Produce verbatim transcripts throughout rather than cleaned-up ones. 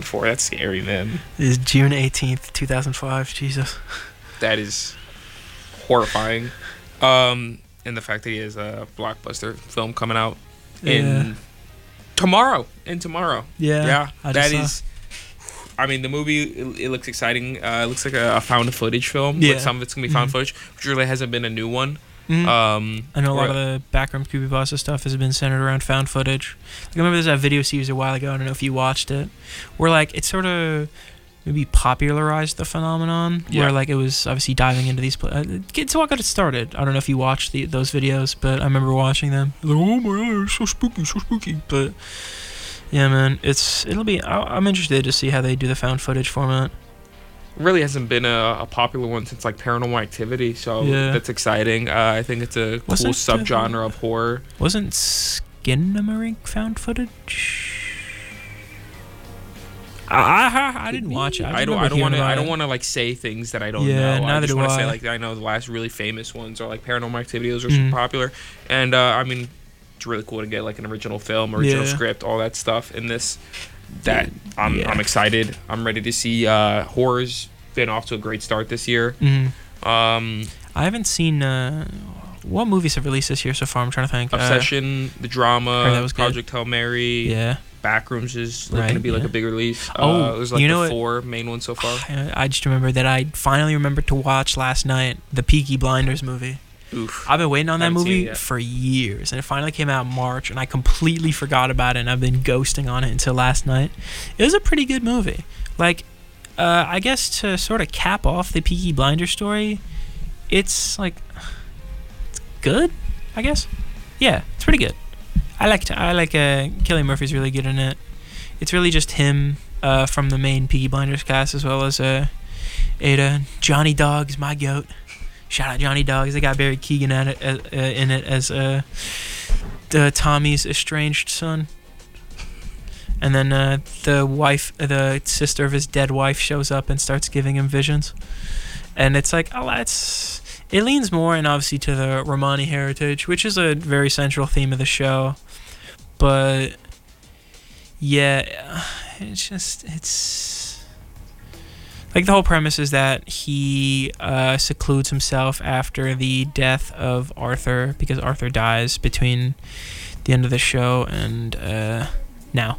four. That's scary, man. Is June eighteenth, two thousand five. Jesus. That is horrifying. Um, and the fact that he has a blockbuster film coming out in Yeah. tomorrow. In tomorrow. Yeah. Yeah. I That just is. I mean, the movie, it, it looks exciting. Uh, it looks like a, a found footage film. Yeah. But some of it's going to be found Mhm. footage, which really hasn't been a new one. Mhm. Um, I know a lot or- of the Backrooms Creepypasta stuff has been centered around found footage. Like, I remember there's that video series a while ago, I don't know if you watched it, where like it sort of maybe popularized the phenomenon, Yeah. where like it was obviously diving into these pla- uh, it's what got it started. I don't know if you watched the, those videos, but I remember watching them. Like, oh my god, it's so spooky, so spooky. But yeah, man, it's it'll be. I- I'm interested to see how they do the found footage format. really hasn't been a, a popular one since like Paranormal Activity, so Yeah. that's exciting. Uh, I think it's a Was cool it, uh, subgenre of horror. Wasn't Skinamarink found footage? I, I, I didn't watch it. I, I don't. I don't want to. I don't want want to like say things that I don't Yeah, know. I neither just do want to say I. like I know the last really famous ones are like Paranormal Activity. Those are Mhm. super popular, and uh, I mean, it's really cool to get like an original film, original Yeah. script, all that stuff in this. That I'm. Yeah. I'm excited. I'm ready to see. Uh, horror's been off to a great start this year. Mhm. Um, I haven't seen uh, what movies have released this year so far. I'm trying to think. Uh, Obsession, the drama, heard that was good. Project Hail Mary. yeah. Backrooms is like, Right, going to be like yeah. a big release. Oh, uh, there's like you know the what- four main ones so far. I I just remembered that I finally remembered to watch last night the Peaky Blinders movie. Oof. I've been waiting on that Haven't seen it movie yet. for years, and it finally came out in March, and I completely forgot about it, and I've been ghosting on it until last night. It was a pretty good movie. Like, uh, I guess to sort of cap off the Peaky Blinders story, it's like, it's good, I guess. Yeah, it's pretty good. I like I like uh, Cillian Murphy's really good in it. It's really just him uh, from the main Peaky Blinders cast, as well as uh, Ada. Johnny Dogg's my goat. Shout out Johnny Dogs. They got Barry Keoghan at it, uh, uh, in it as uh, the Tommy's estranged son. And then uh, the wife, uh, the sister of his dead wife, shows up and starts giving him visions. And it's like, oh, that's. It leans more, and obviously to the Romani heritage, which is a very central theme of the show. But yeah, it's just it's. Like, the whole premise is that he uh, secludes himself after the death of Arthur, because Arthur dies between the end of the show and uh, now.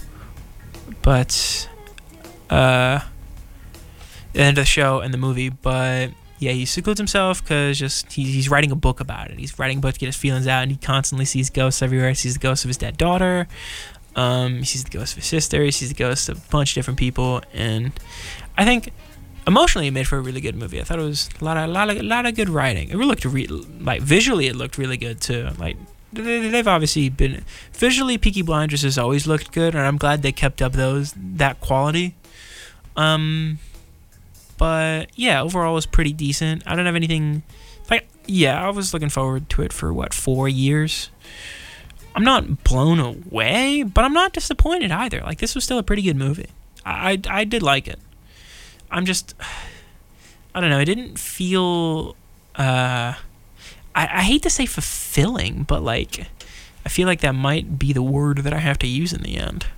But, uh, the end of the show and the movie, but yeah, he secludes himself because just he, he's writing a book about it. He's writing a book to get his feelings out, and he constantly sees ghosts everywhere. He sees the ghost of his dead daughter. Um, he sees the ghost of his sister. He sees the ghosts of a bunch of different people, and I think emotionally, it made for a really good movie. I thought it was a lot of, a lot of, a lot of good writing. It really looked re- like visually, it looked really good too. Like they, they've obviously been visually, Peaky Blinders has always looked good, and I'm glad they kept up those that quality. Um, but yeah, overall, it was pretty decent. I don't have anything like yeah. I was looking forward to it for what four years. I'm not blown away, but I'm not disappointed either. Like, this was still a pretty good movie. I I, I did like it. I'm just, I don't know. It didn't feel, uh, I, I hate to say fulfilling, but like, I feel like that might be the word that I have to use in the end.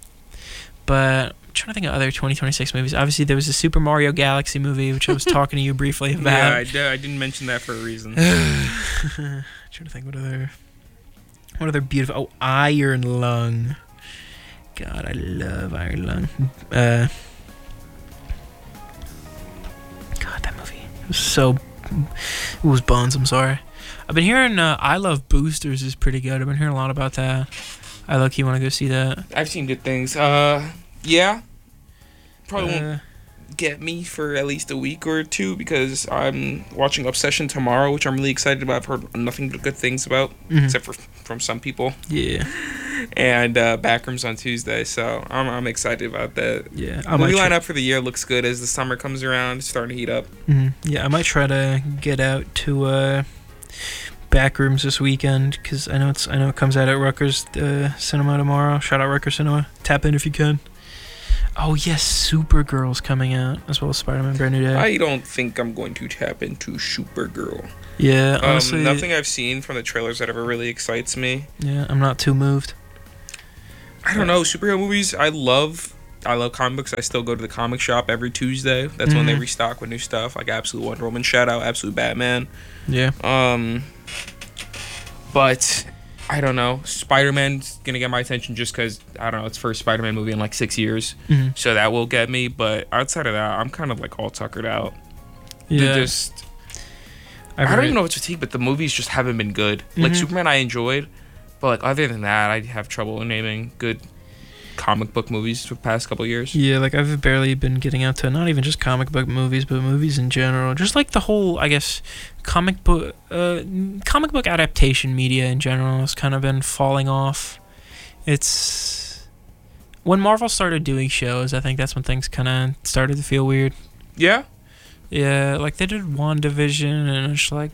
But I'm trying to think of other twenty twenty-six movies. Obviously, there was a Super Mario Galaxy movie, which I was talking to you briefly about. Yeah, I, did, I didn't mention that for a reason. trying to think what other, what other beautiful, oh, Iron Lung. God, I love Iron Lung. Uh, God, that movie. It was so, it was buns, I'm sorry. I've been hearing uh, I Love Boosters is pretty good. I've been hearing a lot about that. I low-key want to go see that. I've seen good things. Uh, yeah. Probably Uh, won't get me for at least a week or two because I'm watching Obsession tomorrow, which I'm really excited about. I've heard nothing but good things about, Mhm. except for from some people. Yeah. And uh, Backrooms on Tuesday, so I'm I'm excited about that. Yeah. I Movie might try- lineup for the year looks good as the summer comes around. It's starting to heat up. Mhm. Yeah, I might try to get out to uh, Backrooms this weekend because I know it's I know it comes out at Rutgers uh, Cinema tomorrow. Shout out Rutgers Cinema. Tap in if you can. Oh yes, Supergirl's coming out as well as Spider-Man Brand New Day. I don't think I'm going to tap into Supergirl. yeah, honestly, um, nothing I've seen from the trailers that ever really excites me. yeah, I'm not too moved. I don't know, superhero movies. I love I love comic books. I still go to the comic shop every Tuesday. That's mm-hmm. when they restock with new stuff, like Absolute Wonder Woman. Shout out Absolute Batman. Yeah. Um, but I don't know. Spider-Man's gonna get my attention just because I don't know. It's first Spider-Man movie in like six years, mm-hmm. so that will get me. But outside of that, I'm kind of like all tuckered out. Yeah. They're just. I don't even know what's fatigue, but the movies just haven't been good. Mm-hmm. Like Superman, I enjoyed, but like other than that, I have trouble naming good comic book movies for the past couple of years. Yeah, like I've barely been getting out to not even just comic book movies, but movies in general. Just like the whole, I guess, comic book, uh, comic book adaptation media in general has kind of been falling off. It's when Marvel started doing shows, I think that's when things kind of started to feel weird. Yeah. Yeah, like they did WandaVision, and it's like,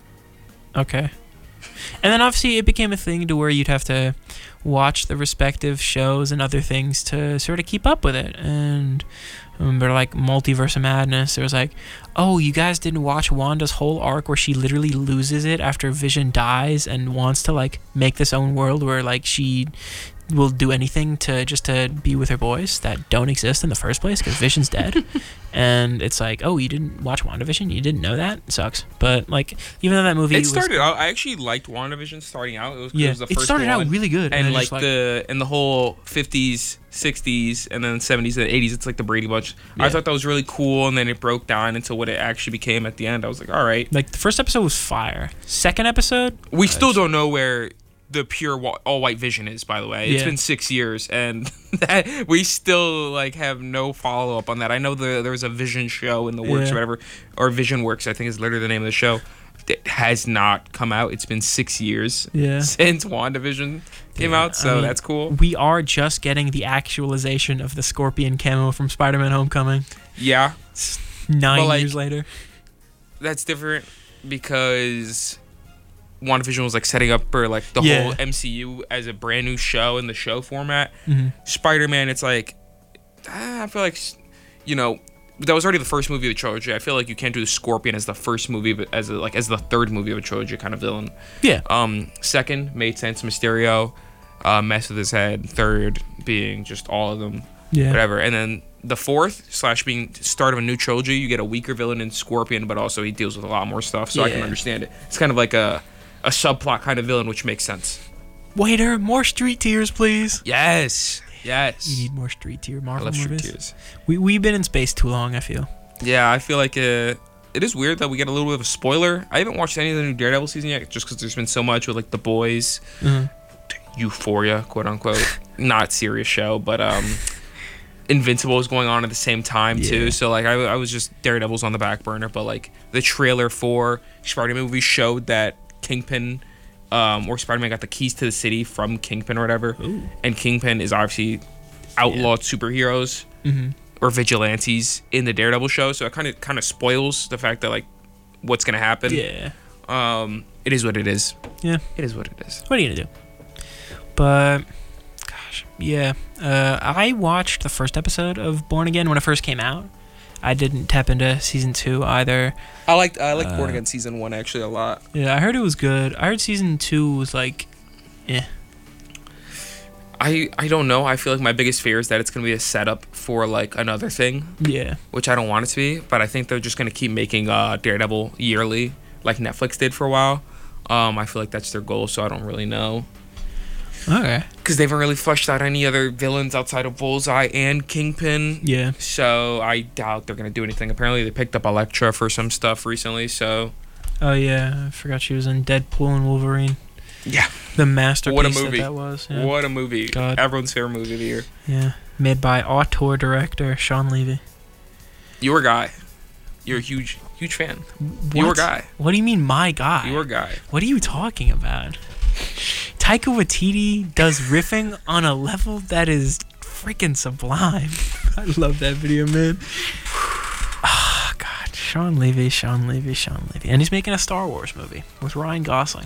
okay. And then obviously it became a thing to where you'd have to watch the respective shows and other things to sort of keep up with it. And I remember like Multiverse of Madness, there was like, oh, you guys didn't watch Wanda's whole arc where she literally loses it after Vision dies and wants to like make this own world where like she will do anything to just to be with her boys that don't exist in the first place because Vision's dead. And it's like, oh, you didn't watch WandaVision? You didn't know that? It sucks. But like, even though that movie it started was, out, I actually liked WandaVision starting out. It was, yeah, it was the first it started one. out really good, and, and like, like the and the whole fifties, sixties, and then seventies and eighties. It's like the Brady Bunch. Yeah. I thought that was really cool, and then it broke down into what it actually became at the end. I was like, all right. Like the first episode was fire. Second episode, we uh, still don't know where the pure all-white Vision is, by the way. It's yeah. been six years, and that we still like have no follow-up on that. I know the, there was a Vision show in the works yeah. or whatever, or Vision Works, I think is literally the name of the show. It has not come out. It's been six years yeah. since WandaVision came yeah, out, so I mean, that's cool. We are just getting the actualization of the Scorpion camo from Spider-Man Homecoming. Yeah. It's nine but, like, years later. That's different because WandaVision was like setting up for like the yeah. whole M C U as a brand new show in the show format. Mm-hmm. Spider-Man, it's like ah, I feel like you know that was already the first movie of the trilogy. I feel like you can't do the Scorpion as the first movie, but as a, like as the third movie of a trilogy kind of villain. Yeah. Um. Second made sense. Mysterio, uh, mess with his head. Third being just all of them. Yeah. Whatever. And then the fourth slash being start of a new trilogy, you get a weaker villain in Scorpion, but also he deals with a lot more stuff, so yeah. I can understand it. It's kind of like a a subplot kind of villain, which makes sense. Waiter, more street tears, please. Yes, yes. We need more street tier Marvel I love movies. street tears. We we've been in space too long, I feel. Yeah, I feel like uh, it is weird that we get a little bit of a spoiler. I haven't watched any of the new Daredevil season yet, just because there's been so much with like The Boys, mm-hmm. Euphoria, quote unquote, not serious show, but um, Invincible is going on at the same time yeah. too. So like I, I was just Daredevil's on the back burner, but like the trailer for Spider-Man movie showed that Kingpin, um, or Spider-Man got the keys to the city from Kingpin or whatever. Ooh. And Kingpin is obviously outlawed yeah. superheroes mm-hmm. or vigilantes in the Daredevil show, so it kind of kind of spoils the fact that like what's gonna happen. Yeah. Um, it is what it is. Yeah. It is what it is. What are you gonna do? But gosh, yeah. Uh, I watched the first episode of Born Again when it first came out. I didn't tap into season two either. I liked I liked uh, Born Again season one actually a lot. Yeah, I heard it was good. I heard season two was like, eh. I I don't know. I feel like my biggest fear is that it's gonna be a setup for like another thing. Yeah. Which I don't want it to be, but I think they're just gonna keep making uh, Daredevil yearly, like Netflix did for a while. Um, I feel like that's their goal, so I don't really know. Okay. Because they haven't really fleshed out any other villains outside of Bullseye and Kingpin. Yeah. So I doubt they're going to do anything. Apparently they picked up Elektra for some stuff recently, so... Oh, yeah. I forgot she was in Deadpool and Wolverine. Yeah. The masterpiece what a movie. that, that was. Yeah. What a movie. God. Everyone's favorite movie of the year. Yeah. Made by auteur director Sean Levy. Your guy. You're a huge, huge fan. What? Your guy. What do you mean, my guy? Your guy. What are you talking about? Taika Waititi does riffing on a level that is freaking sublime. I love that video, man. Oh, God. Sean Levy, Sean Levy, Sean Levy. And he's making a Star Wars movie with Ryan Gosling.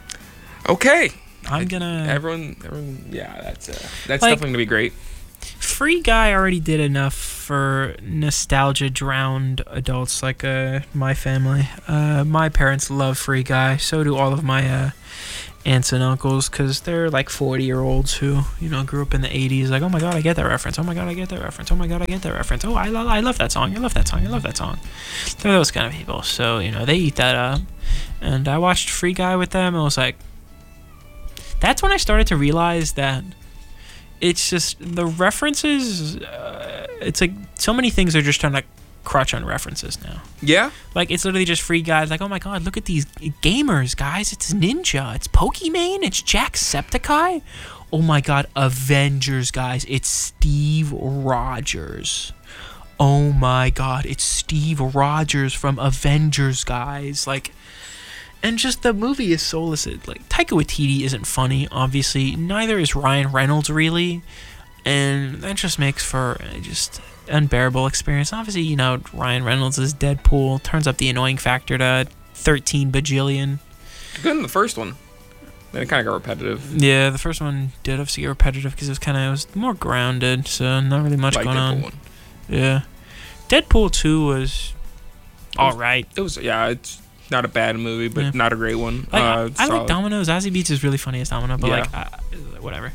Okay. I'm gonna... Everyone, everyone yeah, that's uh, that's like, definitely going to be great. Free Guy already did enough for nostalgia drowned adults like uh, my family. Uh, my parents love Free Guy. So do all of my uh, aunts and uncles, because they're like forty-year-olds who, you know, grew up in the eighties. Like, oh my God, I get that reference. Oh my God, I get that reference. Oh my God, I get that reference. Oh, I, lo- I love that song. I love that song. I love that song. They're those kind of people. So, you know, they eat that up. And I watched Free Guy with them and was like, that's when I started to realize that it's just the references. Uh, it's like so many things are just trying to crutch on references now. Yeah. Like, it's literally just Free Guys. Like, oh my God, look at these gamers, guys. It's Ninja. It's Pokimane. It's Jacksepticeye. Oh my God, Avengers, guys. It's Steve Rogers. Oh my God, it's Steve Rogers from Avengers, guys. Like, and just the movie is soulless. Like, Taika Waititi isn't funny, obviously. Neither is Ryan Reynolds, really. And that just makes for just unbearable experience. Obviously, you know, Ryan Reynolds is Deadpool. Turns up the annoying factor to thirteen bajillion. Good in the first one. Then it kind of got repetitive. Yeah, the first one did obviously get repetitive because it was kind of, it was more grounded, so not really much like going Deadpool on. one. Yeah. Deadpool two was alright. It was, yeah, it's not a bad movie, but Yeah. not a great one. Like, uh, I, I like solid. Domino. Zazie Beetz is really funny as Domino, but Yeah. like, uh, whatever.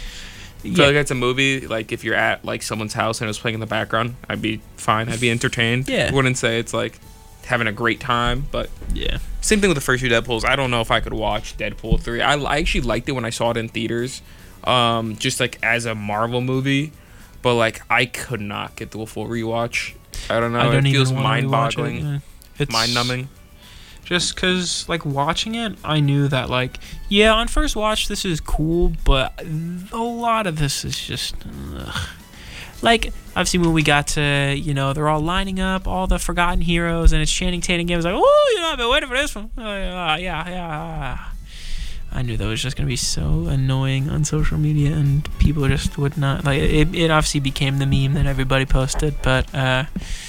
I feel like it's a movie, like, if you're at, like, someone's house and it was playing in the background, I'd be fine. I'd be entertained. Yeah. I wouldn't say it's, like, having a great time, but Yeah. same thing with the first two Deadpools. I don't know if I could watch Deadpool three. I, I actually liked it when I saw it in theaters, um, just, like, as a Marvel movie, but, like, I could not get to a full rewatch. I don't know. I don't it even feels wanna rewatch mind-boggling, it, yeah. It's mind-numbing. Just because, like, watching it, I knew that, like, yeah, on first watch, this is cool, but a lot of this is just, ugh. Like, obviously when we got to, you know, they're all lining up, all the forgotten heroes, and it's Channing Tatum again. It was like, oh, you know, I've been waiting for this one. Oh, yeah, yeah, yeah. I knew that was just going to be so annoying on social media, and people just would not, like, it, it obviously became the meme that everybody posted, but, uh...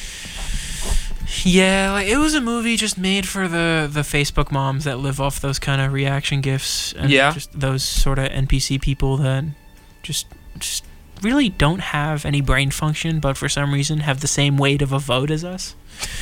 yeah, like, it was a movie just made for the, the Facebook moms that live off those kind of reaction gifs and Yeah. just those sort of N P C people that just just really don't have any brain function, but for some reason have the same weight of a vote as us.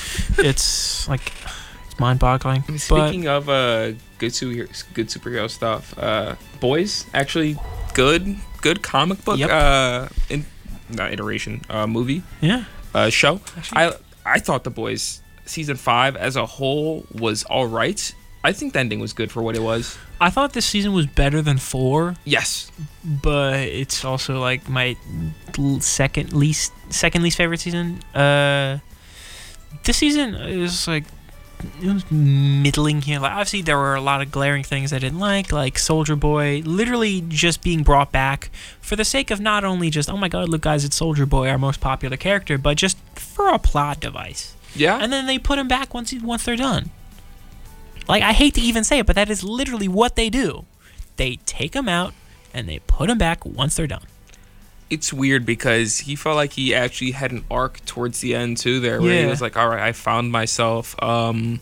It's like, it's mind-boggling. Speaking but, of uh, good superhero, good superhero stuff, uh, Boys actually good good comic book Yep. uh, in, not iteration uh, movie yeah, uh, show. Actually, I I thought The Boys season five as a whole was all right. I think the ending was good for what it was. I thought this season was better than four, Yes. but it's also like my l- second least second least favorite season. Uh, this season is like, it was middling here. Like, obviously there were a lot of glaring things I didn't like, like Soldier Boy literally just being brought back for the sake of not only just, oh my God, look guys, it's Soldier Boy, our most popular character, but just for a plot device. Yeah. And then they put him back once he, once they're done. Like, I hate to even say it, but that is literally what they do. They take him out and they put him back once they're done. It's weird because he felt like he actually had an arc towards the end too there where Yeah. he was like, all right, I found myself. Um,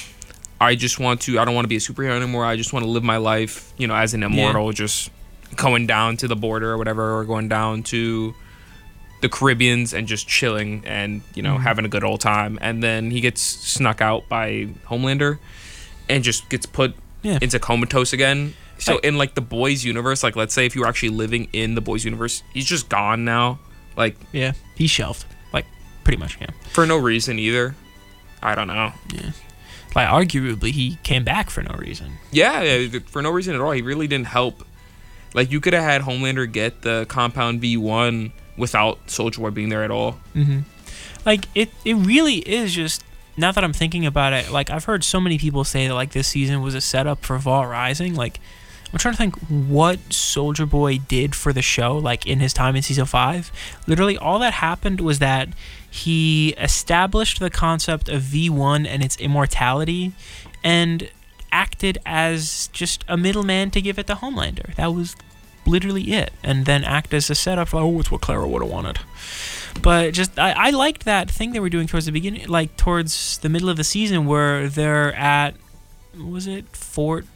I just want to, I don't want to be a superhero anymore. I just want to live my life, you know, as an immortal, yeah. just going down to the border or whatever, or going down to the Caribbeans and just chilling and, you know, mm-hmm. having a good old time. And then he gets snuck out by Homelander and just gets put yeah. into comatose again. So in like the Boys universe, like let's say if you were actually living in the Boys universe, he's just gone now. Like, yeah, he's shelved. Like, pretty much, yeah. For no reason either. I don't know. Yeah. Like, arguably, he came back for no reason. Yeah, yeah, for no reason at all. He really didn't help. Like, you could have had Homelander get the Compound V one without Soldier Boy being there at all. Mm-hmm. Like, it, it really is just, now that I'm thinking about it, like, I've heard so many people say that, like, this season was a setup for Vol Rising. Like, I'm trying to think what Soldier Boy did for the show, like, in his time in Season five. Literally, all that happened was that he established the concept of V one and its immortality and acted as just a middleman to give it to Homelander. That was literally it. And then act as a setup for, oh, it's what Clara would have wanted. But just, I, I liked that thing they were doing towards the beginning, like, towards the middle of the season where they're at, what was it, Fort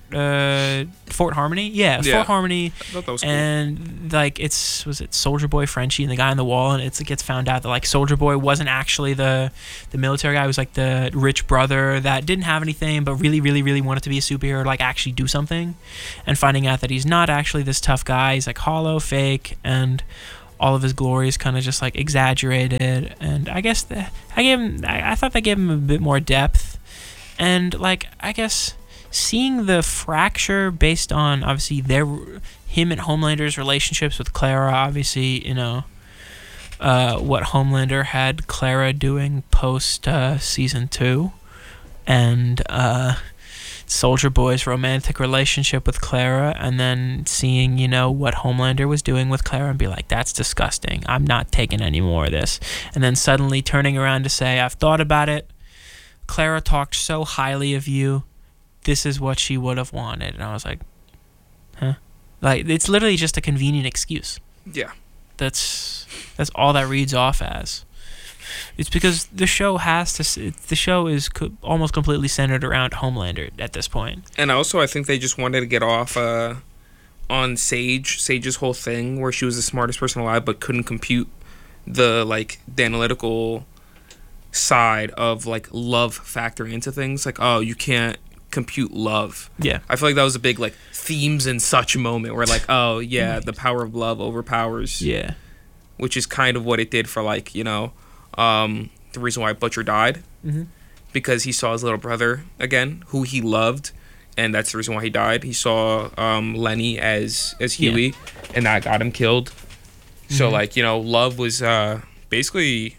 uh, Fort Harmony. Yeah, Yeah. Fort Harmony. I thought that was cool. And like it's was it Soldier Boy Frenchie and the guy on the wall, and it's, it gets found out that like Soldier Boy wasn't actually the the military guy. It was like the rich brother that didn't have anything but really really really wanted to be a superhero, like actually do something, and finding out that he's not actually this tough guy. He's like hollow, fake, and all of his glory is kind of just like exaggerated. And I guess the, I gave him I, I thought they gave him a bit more depth, and like I guess seeing the fracture based on obviously their him and Homelander's relationships with Clara, obviously, you know, uh, what Homelander had Clara doing post uh, season two, and uh, Soldier Boy's romantic relationship with Clara, and then seeing, you know, what Homelander was doing with Clara and be like, that's disgusting, I'm not taking any more of this, and then suddenly turning around to say, I've thought about it, Clara talked so highly of you, this is what she would have wanted. And I was like, huh? Like, it's literally just a convenient excuse. Yeah. That's that's all that reads off as. It's because the show has to. The show is co- almost completely centered around Homelander at this point. And also, I think they just wanted to get off uh, on Sage, Sage's whole thing, where she was the smartest person alive, but couldn't compute the like the analytical side of like love factoring into things. Like, oh, you can't compute love. Yeah. I feel like that was a big like themes and such moment where like, oh yeah, right. The power of love overpowers. Yeah. Which is kind of what it did for like, you know, um, the reason why Butcher died. Mm-hmm. Because he saw his little brother again, who he loved, and that's the reason why he died. He saw um, Lenny as as Huey, yeah. and that got him killed. Mm-hmm. So like, you know, love was uh, basically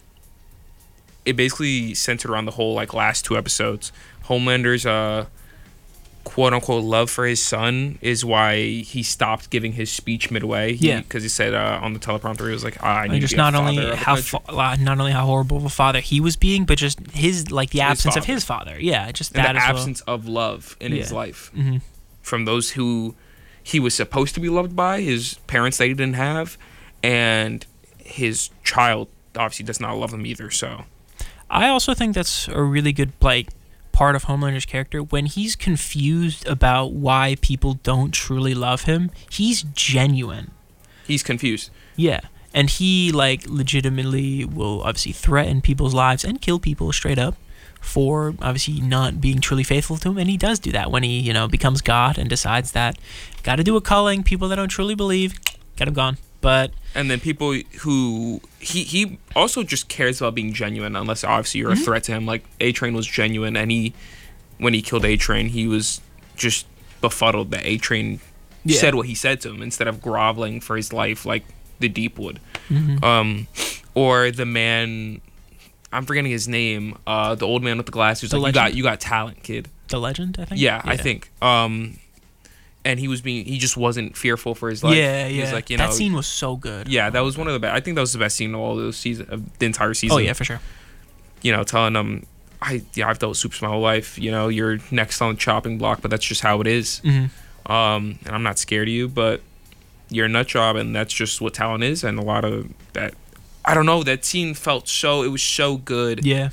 it basically centered around the whole like last two episodes. Homelander's uh, quote unquote love for his son is why he stopped giving his speech midway. He, yeah, because he said uh, on the teleprompter he was like, ah, "I need just to be not a only father how fa- not only how horrible of a father he was being, but just his like the absence of his father. Yeah, just and that the as absence well. of love in yeah. his life mm-hmm. from those who he was supposed to be loved by, his parents that he didn't have, and his child obviously does not love him either. So, I also think that's a really good like. part of Homelander's character. When he's confused about why people don't truly love him, he's genuine. He's confused. Yeah. And he like legitimately will obviously threaten people's lives and kill people straight up for obviously not being truly faithful to him, and he does do that when he, you know, becomes God and decides that gotta do a culling, people that don't truly believe, get him gone. But and then people who he he also just cares about being genuine, unless obviously you're mm-hmm. a threat to him. Like A-Train was genuine, and he when he killed A-Train, he was just befuddled that A-Train yeah. said what he said to him instead of groveling for his life like the Deep would. Mm-hmm. Um, or the man, I'm forgetting his name. Uh, the old man with the glasses. The like, legend? you got you got talent, kid. The Legend, I think. Yeah, yeah. I think. Um. And he was being, he just wasn't fearful for his life. Yeah, yeah. He was like, you that know, scene was so good. Yeah, that was one of the best. I think that was the best scene of all those season, of the entire season. Oh yeah, for sure. You know, telling them, I yeah, I've dealt with soups my whole life. You know, you're next on the chopping block, but that's just how it is. Mm-hmm. Um, and I'm not scared of you, but you're a nut job, and that's just what talent is. And a lot of that, I don't know. That scene felt so. It was so good. Yeah.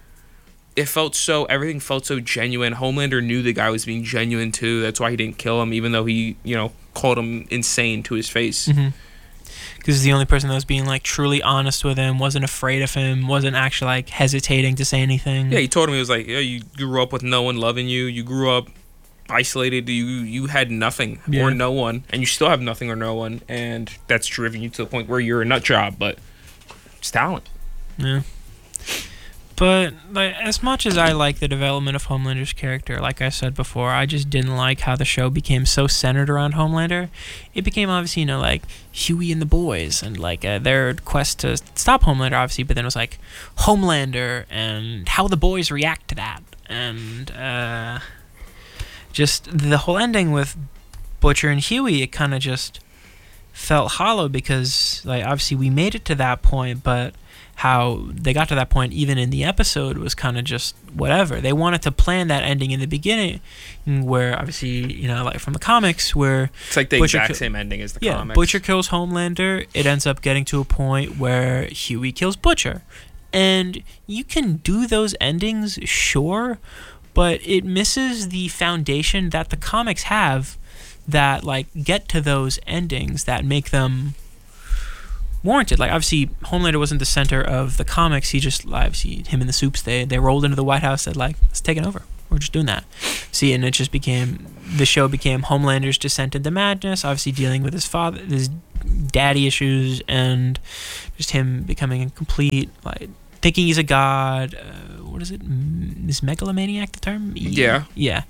It felt so, everything felt so genuine. Homelander knew the guy was being genuine too. That's why he didn't kill him, even though he, you know, called him insane to his face. Mm-hmm. Because he's the only person that was being like truly honest with him, wasn't afraid of him, wasn't actually like hesitating to say anything. Yeah, he told him, he was like, yeah, you grew up with no one loving you. You grew up isolated. You you had nothing yeah. or no one, and you still have nothing or no one, and that's driven you to the point where you're a nut job. But it's talent. Yeah. But like, as much as I like the development of Homelander's character, like I said before, I just didn't like how the show became so centered around Homelander. It became obviously, you know, like Huey and the boys and like uh, their quest to stop Homelander, obviously, but then it was like Homelander and how the boys react to that. And uh, just the whole ending with Butcher and Huey, it kind of just felt hollow because, like, obviously we made it to that point, but how they got to that point even in the episode was kind of just whatever. They wanted to plan that ending in the beginning where obviously, you know, like from the comics where it's like the Butcher exact ki- same ending as the yeah, comics. Butcher kills Homelander. It ends up getting to a point where Huey kills Butcher. And you can do those endings, sure, but it misses the foundation that the comics have that like get to those endings that make them warranted. Like obviously Homelander wasn't the center of the comics. He just obviously him and the Supes they they rolled into the White House, said like, let's take it over. We're just doing that. See, and it just became the show became Homelander's descent into madness, obviously dealing with his father, his daddy issues, and just him becoming a complete like thinking he's a god. Uh, what is it? Is megalomaniac the term? Yeah. Yeah.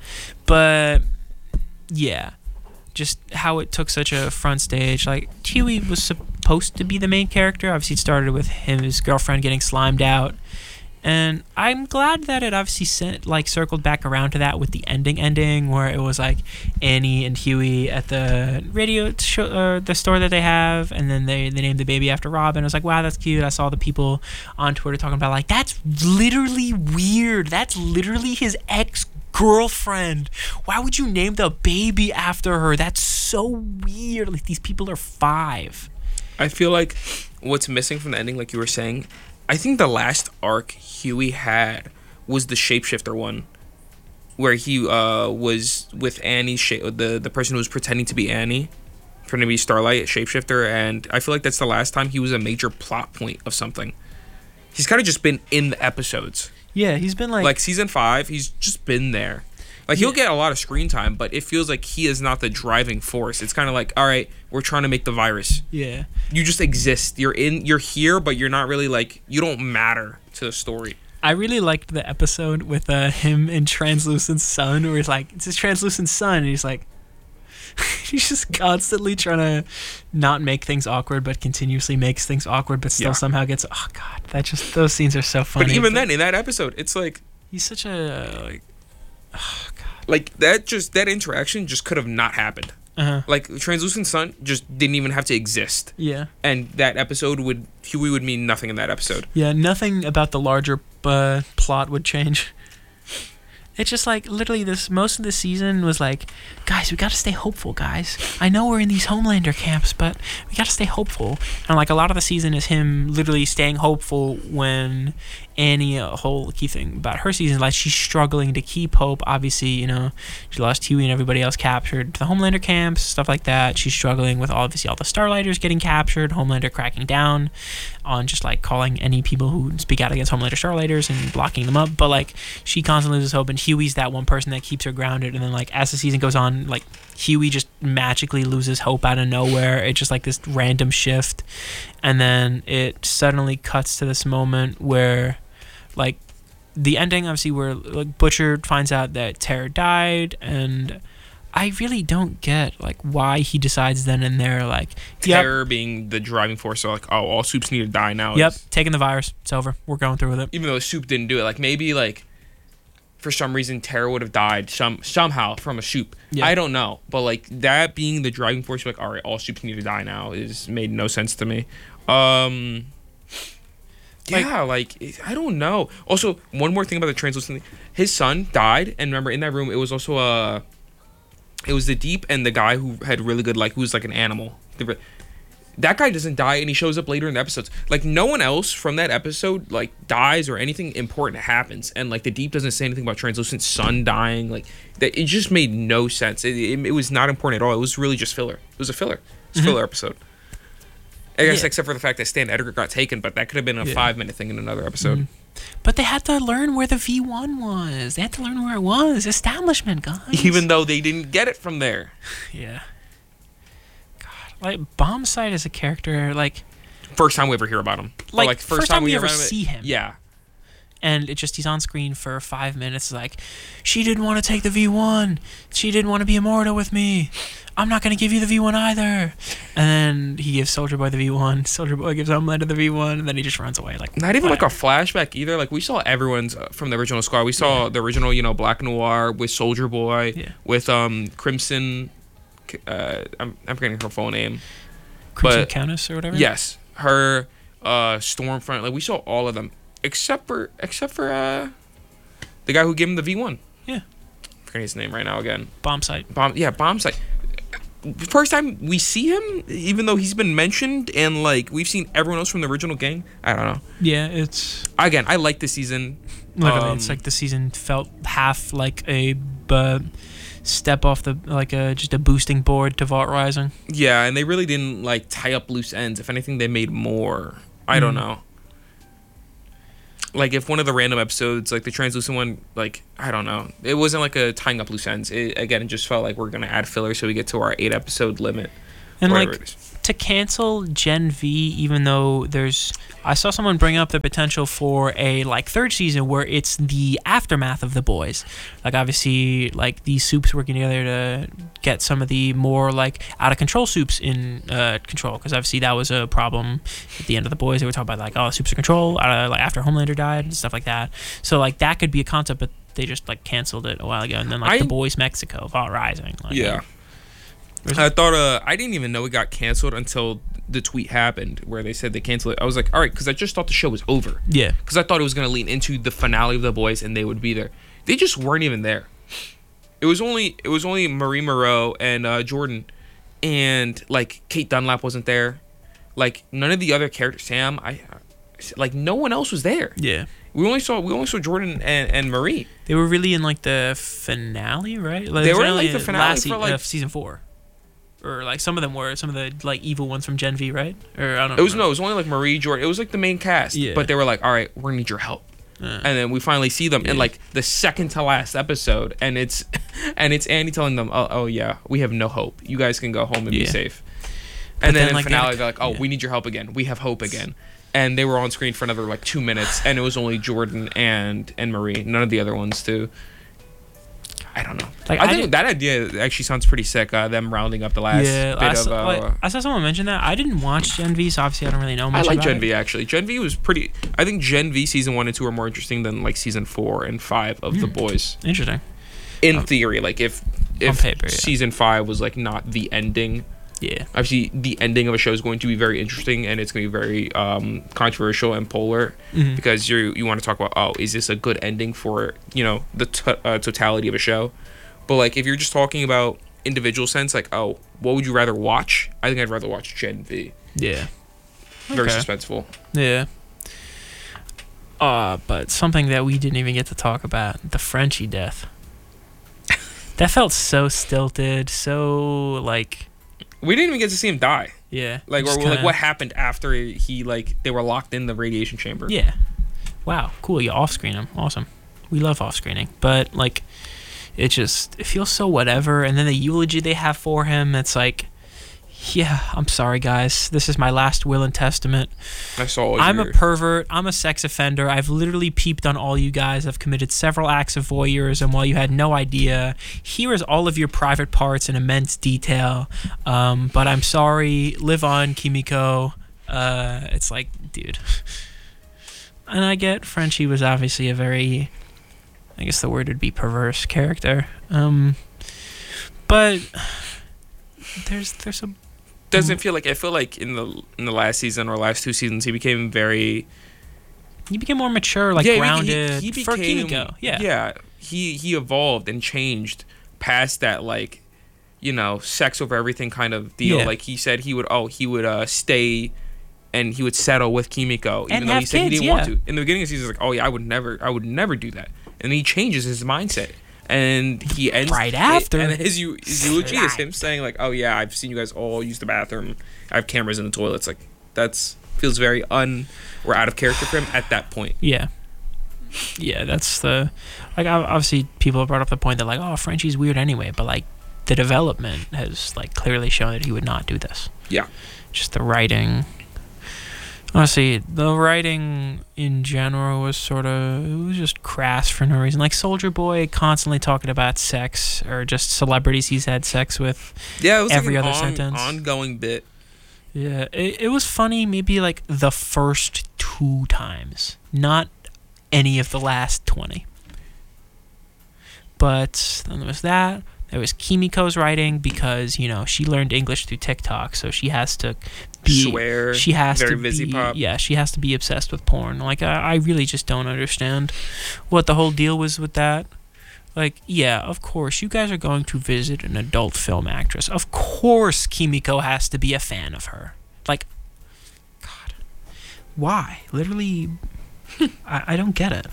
But yeah. Just how it took such a front stage. Like Huey was supposed to be the main character. Obviously, it started with him, his girlfriend getting slimed out, and I'm glad that it obviously sent, like circled back around to that with the ending, ending where it was like Annie and Huey at the radio show, uh, the store that they have, and then they they named the baby after Robin. I was like, wow, that's cute. I saw the people on Twitter talking about like that's literally weird. That's literally his ex girlfriend. Why would you name the baby after her? That's so weird. Like these people are five. I feel like what's missing from the ending, like you were saying, I think the last arc Huey had was the shapeshifter one, where he uh, was with Annie, sh- the the person who was pretending to be Annie, pretending to be Starlight, shapeshifter, and I feel like that's the last time he was a major plot point of something. He's kind of just been in the episodes. Yeah, he's been like... Like, season five, he's just been there. Like, he'll yeah. get a lot of screen time, but it feels like he is not the driving force. It's kind of like, all right, we're trying to make the virus. Yeah. You just exist. You're in. You're here, but you're not really, like... You don't matter to the story. I really liked the episode with uh, him and Translucent Sun, where he's like, it's his Translucent Sun, and he's like... he's just constantly trying to not make things awkward, but continuously makes things awkward, but still yeah. somehow gets... Oh, God. That just... Those scenes are so funny. But even but then, in that episode, it's like... He's such a... Like, oh, God. Like, that just... That interaction just could have not happened. Uh-huh. Like, Translucent Sun just didn't even have to exist. Yeah. And that episode would... Huey would mean nothing in that episode. Yeah, nothing about the larger uh, plot would change. It's just like literally this most of the season was like, guys, we gotta stay hopeful, guys. I know we're in these Homelander camps, but we gotta stay hopeful. And like a lot of the season is him literally staying hopeful when Annie, a whole key thing about her season, like she's struggling to keep hope. Obviously, you know, she lost Huey and everybody else captured to the Homelander camps, stuff like that. She's struggling with obviously all the Starlighters getting captured, Homelander cracking down on just like calling any people who speak out against Homelander Starlighters and blocking them up. But like she constantly loses hope, and Huey's that one person that keeps her grounded. And then like as the season goes on, like Huey just magically loses hope out of nowhere. It's just like this random shift, and then it suddenly cuts to this moment where like the ending obviously where like Butcher finds out that Tara died, and I really don't get like why he decides then and there like Terror yep. being the driving force. So like, oh, all Supes need to die now. Yep, taking the virus. It's over. We're going through with it. Even though Soup didn't do it, like maybe like for some reason Terror would have died some somehow from a Soup. Yeah. I don't know, but like that being the driving force, like all right, all Supes need to die now, is made no sense to me. Um, yeah, like, like I don't know. Also, one more thing about the translucent thing. His son died, and remember in that room it was also a. It was the Deep and the guy who had really good, like, who was like an animal. That guy doesn't die, and he shows up later in the episodes. Like, no one else from that episode, like, dies or anything important happens. And, like, the Deep doesn't say anything about Translucent Sun dying. Like, that it just made no sense. It, it, it was not important at all. It was really just filler. It was a filler. It was a mm-hmm. filler episode. I guess, yeah. except for the fact that Stan Edgar got taken, but that could have been a yeah. five-minute thing in another episode. Mm-hmm. But they had to learn where the V one was. They had to learn where it was. Establishment, guys. Even though they didn't get it from there. Yeah. God. Like, Bombsight is a character, like... First time we ever hear about him. Like, like first, first time, time we ever see him. Yeah. And it just, he's on screen for five minutes, like, she didn't want to take the V one. She didn't want to be immortal with me. I'm not going to give you the V one either. And then he gives Soldier Boy the V one. Soldier Boy gives Homelander the V one, and then he just runs away. Like Not even whatever. Like a flashback either. Like, we saw everyone's uh, from the original squad. We saw yeah. the original, you know, Black Noir with Soldier Boy, yeah. with um Crimson, uh, I'm, I'm forgetting her full name. Crimson but, Countess or whatever? Yes. Her, uh, Stormfront. Like, we saw all of them. Except for, except for uh, the guy who gave him the V one. Yeah. I'm forgetting his name right now again. Bombsight. Bomb, yeah, Bombsight. first time we see him, even though he's been mentioned, and like we've seen everyone else from the original gang. I don't know. Yeah, it's again, I like the season. Like um, it's like the season felt half like a uh, step off the like a just a boosting board to Vault Rising. Yeah, and they really didn't like tie up loose ends. If anything, they made more. I mm. don't know. Like if one of the random episodes, like the translucent one, like I don't know, it wasn't like a tying up loose ends. It, again, it just felt like we're gonna add filler so we get to our eight episode limit. And like to cancel Gen V, even though there's, I saw someone bring up the potential for a like third season where it's the aftermath of the boys. Like obviously, like these soups working together to get some of the more like out of control soups in uh, control, because obviously that was a problem at the end of the boys. They were talking about like, oh, soups are control, uh, like after Homelander died and stuff like that. So like that could be a concept, but they just like canceled it a while ago. And then like I, the boys Mexico, Vault Rising. Like, yeah. I thought uh I didn't even know it got canceled until the tweet happened where they said they canceled it. I was like, all right, because I just thought the show was over. Yeah. Because I thought it was going to lean into the finale of The Boys and they would be there. They just weren't even there. It was only it was only Marie Moreau and uh, Jordan, and like Kate Dunlap wasn't there. Like none of the other characters, Sam, I like no one else was there. Yeah. We only saw we only saw Jordan and, and Marie. They were really in like the finale, right? Like, they were in like the finale last for like uh, season four. Or like some of them were some of the like evil ones from Gen V, right? Or I don't know. It was no, it was only like Marie, Jordan. It was like the main cast. Yeah. But they were like, all right, we're gonna need your help. Uh, and then we finally see them yeah. in like the second to last episode, and it's and it's Andy telling them, oh, oh yeah, we have no hope. You guys can go home and yeah. be safe. But and then, then in like, the finale, they they're like, oh, yeah. we need your help again. We have hope again. And they were on screen for another like two minutes, and it was only Jordan and and Marie. None of the other ones too. I don't know. Like I, I think that idea actually sounds pretty sick. Uh, them rounding up the last yeah, bit I of. Saw, uh, like, I saw someone mention that. I didn't watch Gen V, so obviously I don't really know much. I like about Gen it. V actually. Gen V was pretty. I think Gen V season one and two are more interesting than like season four and five of mm. The Boys. Interesting. In um, theory, like if if paper, yeah. season five was like not the ending. Yeah. Obviously, the ending of a show is going to be very interesting, and it's going to be very um, controversial and polar mm-hmm. because you you want to talk about, oh, is this a good ending for you know the t- uh, totality of a show? But like if you're just talking about individual sense, like, oh, what would you rather watch? I think I'd rather watch Gen V. Yeah. Very okay. suspenseful. Yeah. Uh, but something that we didn't even get to talk about, the Frenchie death. That felt so stilted, so like. We didn't even get to see him die. Yeah. Like, or kinda... like what happened after he like they were locked in the radiation chamber. Yeah. Wow. Cool. You off screen him. Awesome. We love off screening, but like. It just, it feels so whatever. And then the eulogy they have for him, it's like, yeah, I'm sorry, guys. This is my last will and testament. I saw I'm your... a pervert. I'm a sex offender. I've literally peeped on all you guys. I've committed several acts of voyeurism while you had no idea. Here is all of your private parts in immense detail. Um, but I'm sorry. Live on, Kimiko. Uh, it's like, dude. And I get Frenchie was obviously a very... I guess the word would be perverse character. Um, but there's there's a doesn't feel like I feel like in the in the last season or last two seasons he became very he became more mature, like yeah, grounded. He, he became, for Kimiko. Yeah, yeah. He he evolved and changed past that like you know sex over everything kind of deal. Yeah. Like he said he would oh he would uh, stay. And he would settle with Kimiko, even and though he said kids, he didn't yeah. want to. In the beginning of the season, he's like, "Oh yeah, I would never, I would never do that." And he changes his mindset, and he ends right after. It, and his, his eulogy is him saying like, "Oh yeah, I've seen you guys all use the bathroom. I have cameras in the toilets." Like that's feels very un or out of character for him at that point. Yeah, yeah, that's the like. Obviously, people have brought up the point that like, "Oh, Frenchie's weird anyway," but like the development has like clearly shown that he would not do this. Yeah, just the writing. Honestly, the writing in general was sort of, it was just crass for no reason. Like Soldier Boy constantly talking about sex or just celebrities he's had sex with. Yeah, it was every like an other on, sentence. ongoing bit. Yeah, it, it was funny maybe like the first two times, not any of the last twenty. But then there was that. There was Kimiko's writing because, you know, she learned English through TikTok, so she has to be... Swear, she has very to be, busy pop. Yeah, she has to be obsessed with porn. Like, I, I really just don't understand what the whole deal was with that. Like, yeah, of course, you guys are going to visit an adult film actress. Of course Kimiko has to be a fan of her. Like, God, why? Literally, I, I don't get it.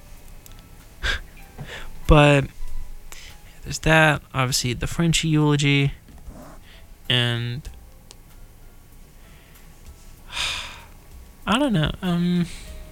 But there's that. Obviously, the Frenchie eulogy. And I don't know. Um,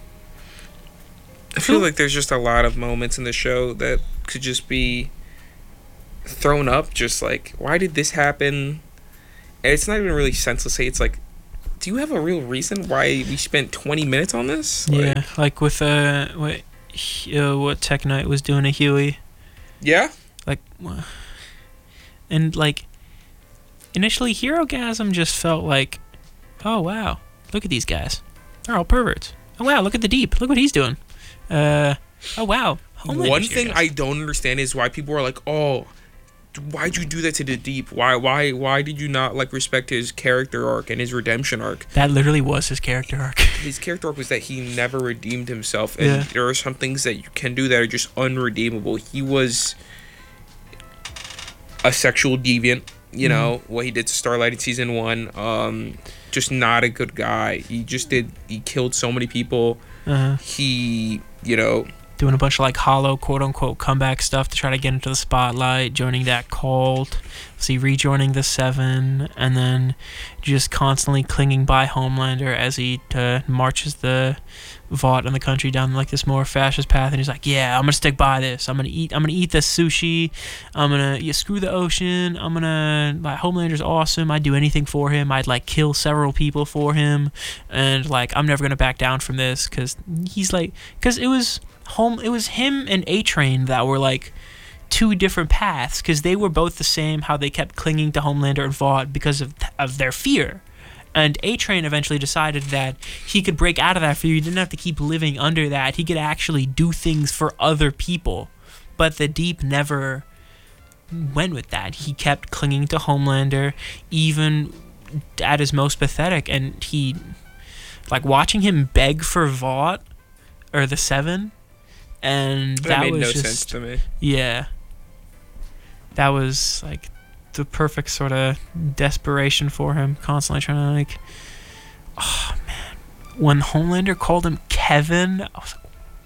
I feel like there's just a lot of moments in the show that could just be thrown up. Just like, why did this happen? And it's not even really senseless. It's like, do you have a real reason why we spent twenty minutes on this? Yeah, like, like with uh, what uh, what Tech Knight was doing to Huey. Yeah. Like, and like, initially, Herogasm just felt like, oh wow, look at these guys, they're all perverts. Oh wow, look at the Deep, look what he's doing. Uh, oh wow. Homelander's One here, thing guys. I don't understand is why people are like, oh, why'd you do that to the Deep? Why, why, why did you not like respect his character arc and his redemption arc? That literally was his character arc. His character arc was that he never redeemed himself, and Yeah. there are some things that you can do that are just unredeemable. He was a sexual deviant, you know, Mm-hmm. what he did to Starlight in season one. Um, just not a good guy. He just did. He killed so many people. Uh-huh. He, you know, Doing a bunch of like hollow quote unquote comeback stuff to try to get into the spotlight, joining that cult, see rejoining the Seven, and then just constantly clinging by Homelander as he uh, marches the Vought and the country down like this more fascist path, and he's like, yeah, I'm gonna stick by this. I'm gonna eat. I'm gonna eat this sushi. I'm gonna yeah, screw the ocean. I'm gonna like Homelander's awesome. I'd do anything for him. I'd like kill several people for him, and like I'm never gonna back down from this because he's like because it was home. It was him and A Train that were like two different paths because they were both the same. How they kept clinging to Homelander and Vought because of of their fear. And A-Train eventually decided that he could break out of that fear. He didn't have to keep living under that. He could actually do things for other people. But the Deep never went with that. He kept clinging to Homelander, even at his most pathetic. And he, like, watching him beg for Vought, or the Seven, and that, that made was no just, sense to me. Yeah. That was, like, the perfect sort of desperation for him, constantly trying to like, oh man, when Homelander called him Kevin, I was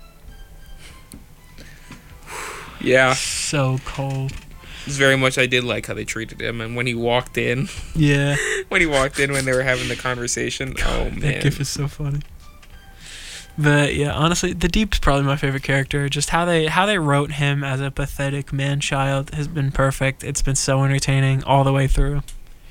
like, Yeah, so cold. it's very much. I did like how they treated him, and when he walked in, Yeah, when he walked in, when they were having the conversation, oh man, that gif is so funny. But yeah, honestly, the Deep's probably my favorite character. Just how they how they wrote him as a pathetic man-child has been perfect. It's been so entertaining all the way through.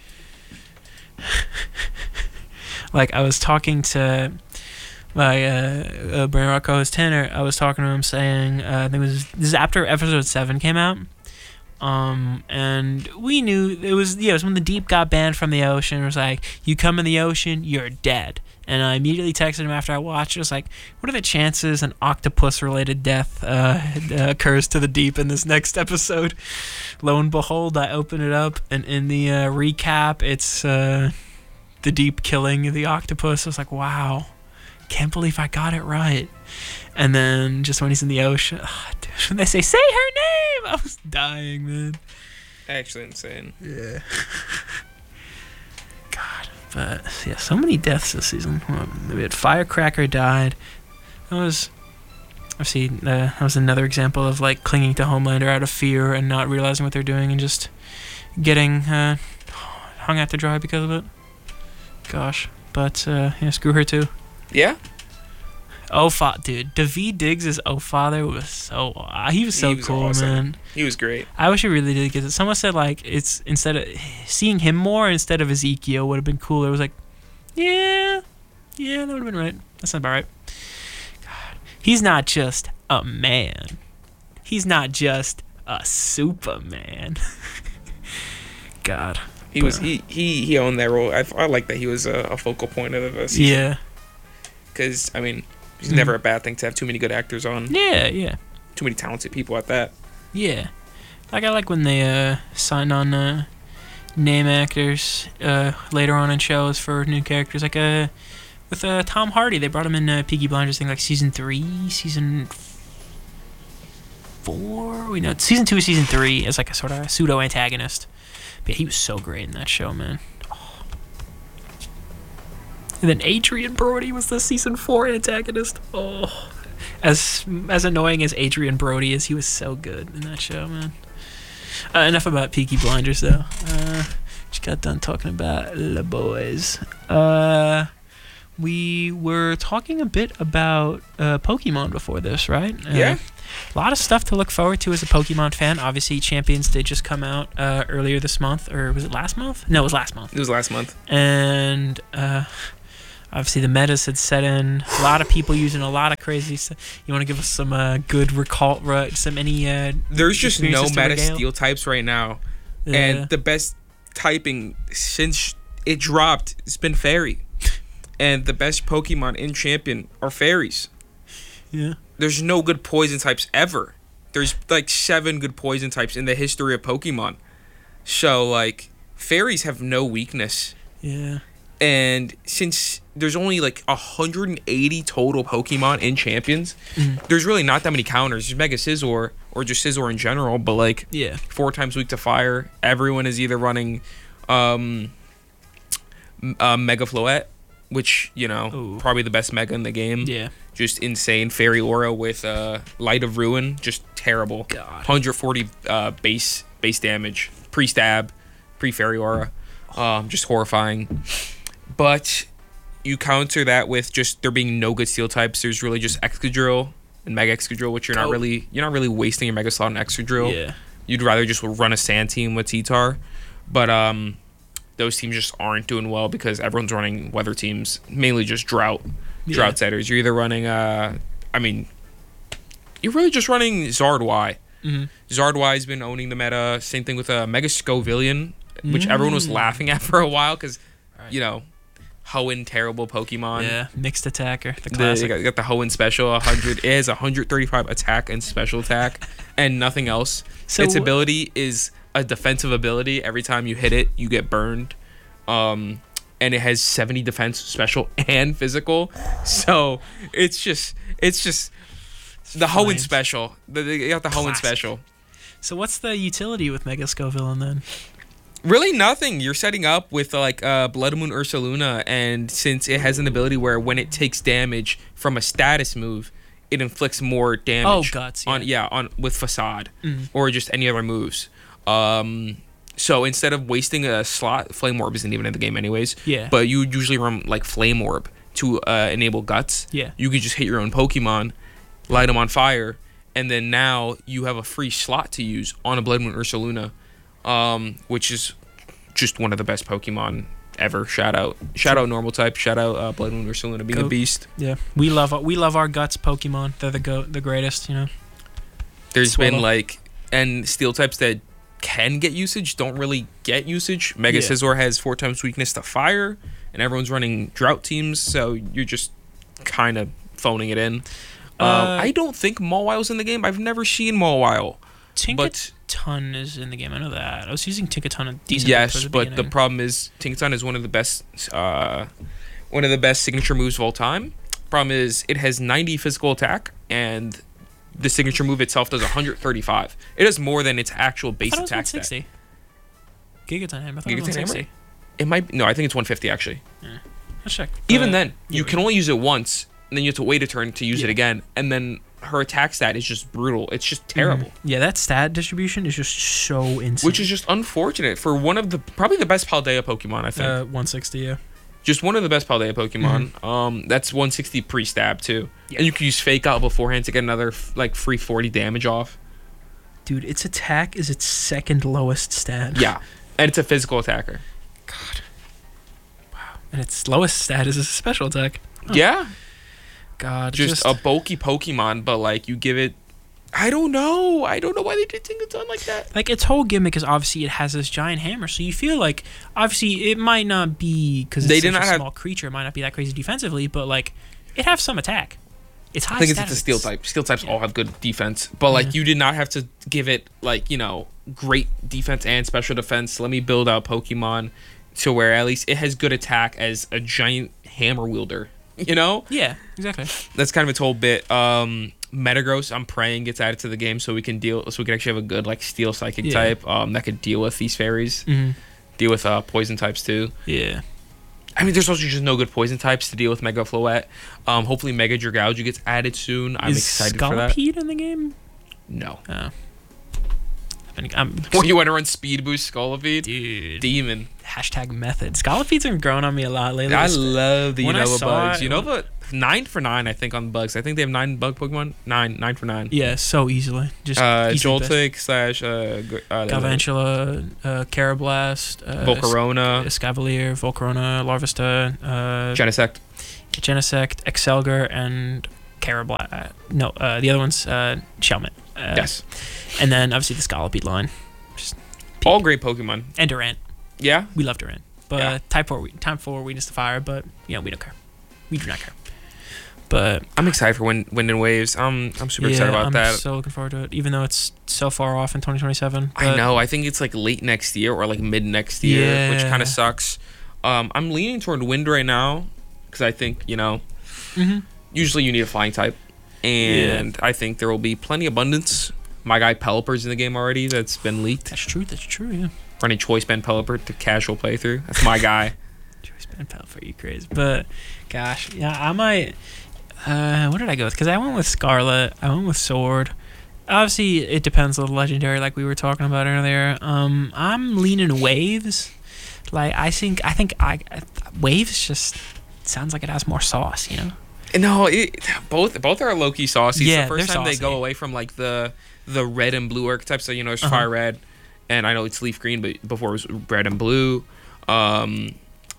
Like, I was talking to my uh, uh, Brain Rock co-host Tanner. I was talking to him saying, uh, I think it was this is after episode seven came out. Um, and we knew it was yeah, it was when the Deep got banned from the ocean. It was like, you come in the ocean, you're dead. And I immediately texted him after I watched it. I was like, what are the chances an octopus-related death uh, occurs to the Deep in this next episode? Lo and behold, I open it up, and in the uh, recap, it's uh, the Deep killing the octopus. I was like, wow, can't believe I got it right. And then just when he's in the ocean, oh, dude, when they say, say her name, I was dying, man. actually insane. Yeah. God. But yeah, so many deaths this season. Well, we had Firecracker died. That was, I've seen. Uh, that was another example of like clinging to Homelander out of fear and not realizing what they're doing and just getting uh, hung out to dry because of it. Gosh, but uh, yeah, screw her too. Yeah, Oh, fa- dude, David Diggs' Oh Father was so. Uh, he was so He was cool, awesome. man. he was great. I wish he really did get it. Someone said like it's instead of seeing him more instead of Ezekiel would have been cooler. It was like, yeah, yeah, that would have been right. That's not about right. God, he's not just a man. He's not just a Superman. God, He was he he he owned that role. I, I like that he was a, a focal point of the season. yeah, Because I mean, it's Mhm. never a bad thing to have too many good actors on, yeah, yeah, too many talented people at that. yeah. Like I like when they uh, sign on uh, name actors uh, later on in shows for new characters. Like uh, with uh, Tom Hardy, they brought him in uh, Peaky Blinders, I think like season three, season four. We know season two, season three as like a sort of pseudo antagonist. But yeah, he was so great in that show, man. Oh. And then Adrian Brody was the season four antagonist. Oh, as as annoying as Adrian Brody is, he was so good in that show, man. Uh, enough about Peaky Blinders, though. Uh, just got done talking about the boys. Uh, we were talking a bit about uh, Pokemon before this, right? Uh, Yeah. A lot of stuff to look forward to as a Pokemon fan. Obviously, Champions did just come out uh, earlier this month, or was it last month? No, it was last month. It was last month. And uh, obviously, the metas had set in. A lot of people using a lot of crazy stuff. You want to give us some uh, good recall, uh, some any? Uh, There's just no experiences to meta regale? steel types right now, Uh, and the best typing since it dropped has been fairy, and the best Pokemon in Champion are fairies. yeah. There's no good poison types ever. There's like seven good poison types in the history of Pokemon. So like fairies have no weakness. Yeah. And since there's only like one hundred eighty total Pokemon in Champions, Mhm. there's really not that many counters. There's Mega Scizor or just Scizor in general, but like Yeah. four times weak to fire. Everyone is either running um, m- uh, Mega Floette, which, you know, Ooh. probably the best Mega in the game. Yeah. Just insane. Fairy Aura with uh, Light of Ruin, just terrible. God. one hundred forty uh, base base damage, pre-stab, pre-Fairy Aura. Um, just horrifying. But you counter that with just there being no good steel types. There's really just Excadrill and Mega Excadrill, which you're not Oh. really you're not really wasting your Mega Slot on Excadrill. Yeah. You'd rather just run a Sand team with T-Tar. But um, those teams just aren't doing well because everyone's running weather teams, mainly just drought. Yeah. Drought setters. You're either running, uh, I mean, you're really just running Zard Y. Mm-hmm. Zard Y has been owning the meta. Same thing with uh, Mega Scovillian, which everyone was Mm. laughing at for a while because, Right. you know, Hoenn terrible Pokemon. Yeah. Mixed attacker. The The, classic. you got, you got the Hoenn special. one hundred. It has one hundred thirty-five attack and special attack, and nothing else. So its wh- ability is a defensive ability. Every time you hit it, you get burned. Um, and it has seventy defense, special, and physical. So it's just, it's just the Hoenn flames. special. The, the, you got the Hoenn Classic. special. So what's the utility with Mega Scovillain then? Really nothing. You're setting up with like uh, Blood Moon Ursaluna, and since it has an ability where when it takes damage from a status move, it inflicts more damage. Oh, guts, yeah. On yeah on with Facade Mhm. or just any other moves. Um, so instead of wasting a slot, Flame Orb isn't even in the game anyways. Yeah. But you would usually run like Flame Orb to uh, enable Guts. Yeah. You could just hit your own Pokemon, light them on fire, and then now you have a free slot to use on a Blood Moon Ursaluna, um, which is just one of the best Pokemon ever. Shout out, shout out normal type. Shout out uh, Blood Moon Ursaluna being a Goat. beast. Yeah. We love we love our guts Pokemon. They're the go the greatest. You know. There's Swallow. been like and steel types that can get usage don't really get usage. Mega Yeah. Scizor has four times weakness to fire, and everyone's running drought teams, so you're just kind of phoning it in. Uh, um, I don't think Mawaile's in the game. I've never seen Mawile. But Tinkaton is in the game. I know that. I was using Tinkaton a decent. yes, towards the but the beginning. problem is Tinkaton is one of the best, uh, one of the best signature moves of all time. Problem is it has ninety physical attack, and the signature move itself does one hundred thirty-five. It does more than its actual I base thought it was attack one stat. sixty. Gigaton Hammer. I thought it was Gigaton one Hammer? sixty. It might no, I think it's one fifty actually. Let's check. Even Uh, then, you yeah. can only use it once, and then you have to wait a turn to use Yeah. it again, and then her attack stat is just brutal. It's just terrible, Mhm. Yeah, that stat distribution is just so insane. which is just unfortunate for one of the probably the best Paldea Pokemon. I think uh, one sixty. Yeah. just one of the best Paldea Pokemon. Um, that's one sixty pre-stab too, Yeah. and you can use Fake Out beforehand to get another f- like free forty damage off. Dude, its attack is its second lowest stat. Yeah, and it's a physical attacker. God. Wow. And its lowest stat is a special attack. Huh. Yeah, God. just, Just, a bulky Pokemon, but like you give it. I don't know. I don't know why they did Tinkaton like that. like its whole gimmick is obviously it has this giant hammer, so you feel like obviously it might not be because it's They such did not a have- small creature, it might not be that crazy defensively, but like it has some attack. It's high I think it's, stat it's a is- steel type. Steel types yeah. all have good defense, but like Yeah. you did not have to give it like you know great defense and special defense. Let me build out Pokemon to where at least it has good attack as a giant hammer wielder. You know, Yeah, exactly. that's kind of its whole bit. Um, Metagross, I'm praying gets added to the game so we can deal, so we can actually have a good like Steel Psychic Yeah. type um that could deal with these fairies, Mm-hmm. deal with uh poison types too. Yeah. I mean, there's also just no good poison types to deal with Mega Floette. Um, hopefully Mega Dragalge gets added soon. I'm Is excited for that. Scolipede in the game? No. Oh. I'm, I'm When you want to run Speed Boost Scolipede, dude. demon. Hashtag method. Scolipedes have grown on me a lot lately. I It's- love the when I Unova saw bugs. it- Unova nine for nine, I think, on bugs. I think they have nine bug Pokemon. Nine, nine for nine. Yeah, so easily. Just Uh, easily best. Joltik slash uh, gr- uh, Galvantula, uh, Carablast, uh, Volcarona, Escavalier, Volcarona, Larvesta, uh, Genesect. Genesect, Excelgar, and Carablast. Uh, no, uh, the other one's uh, Shelmet. Uh, Yes, And then obviously the Scolipede line. all great Pokemon. And Durant. Yeah, We love Durant. But Yeah. type four, we- type four weakness to fire, but you know, we don't care. We do not care. But I'm excited for Wind, Wind and Waves. I'm I'm super yeah, excited about I'm that. so looking forward to it, even though it's so far off in twenty twenty-seven. I but- know. I think it's like late next year or like mid next year, which Yeah. kind of sucks. Um, I'm leaning toward Wind right now because I think you know Mhm. usually you need a flying type, and I think there will be plenty of abundance. My guy Pelipper's in the game already. That's been leaked. That's true. That's true. Yeah. Running Choice Band Pelipper to casual playthrough. That's my guy. Choice band pal for you crazy. But gosh, yeah, I might. Uh, what did I go with? Because I went with Scarlet. I went with Sword. Obviously, it depends on the legendary, like we were talking about earlier. Um, I'm leaning Waves. Like I think, I think I Waves just sounds like it has more sauce. You know. No, it, both both are low key saucy. It's Yeah, the first they're time they go saucy. away from like the the red and blue archetypes. So you know, it's Uh-huh. fire red, and I know it's leaf green, but before it was red and blue. Um,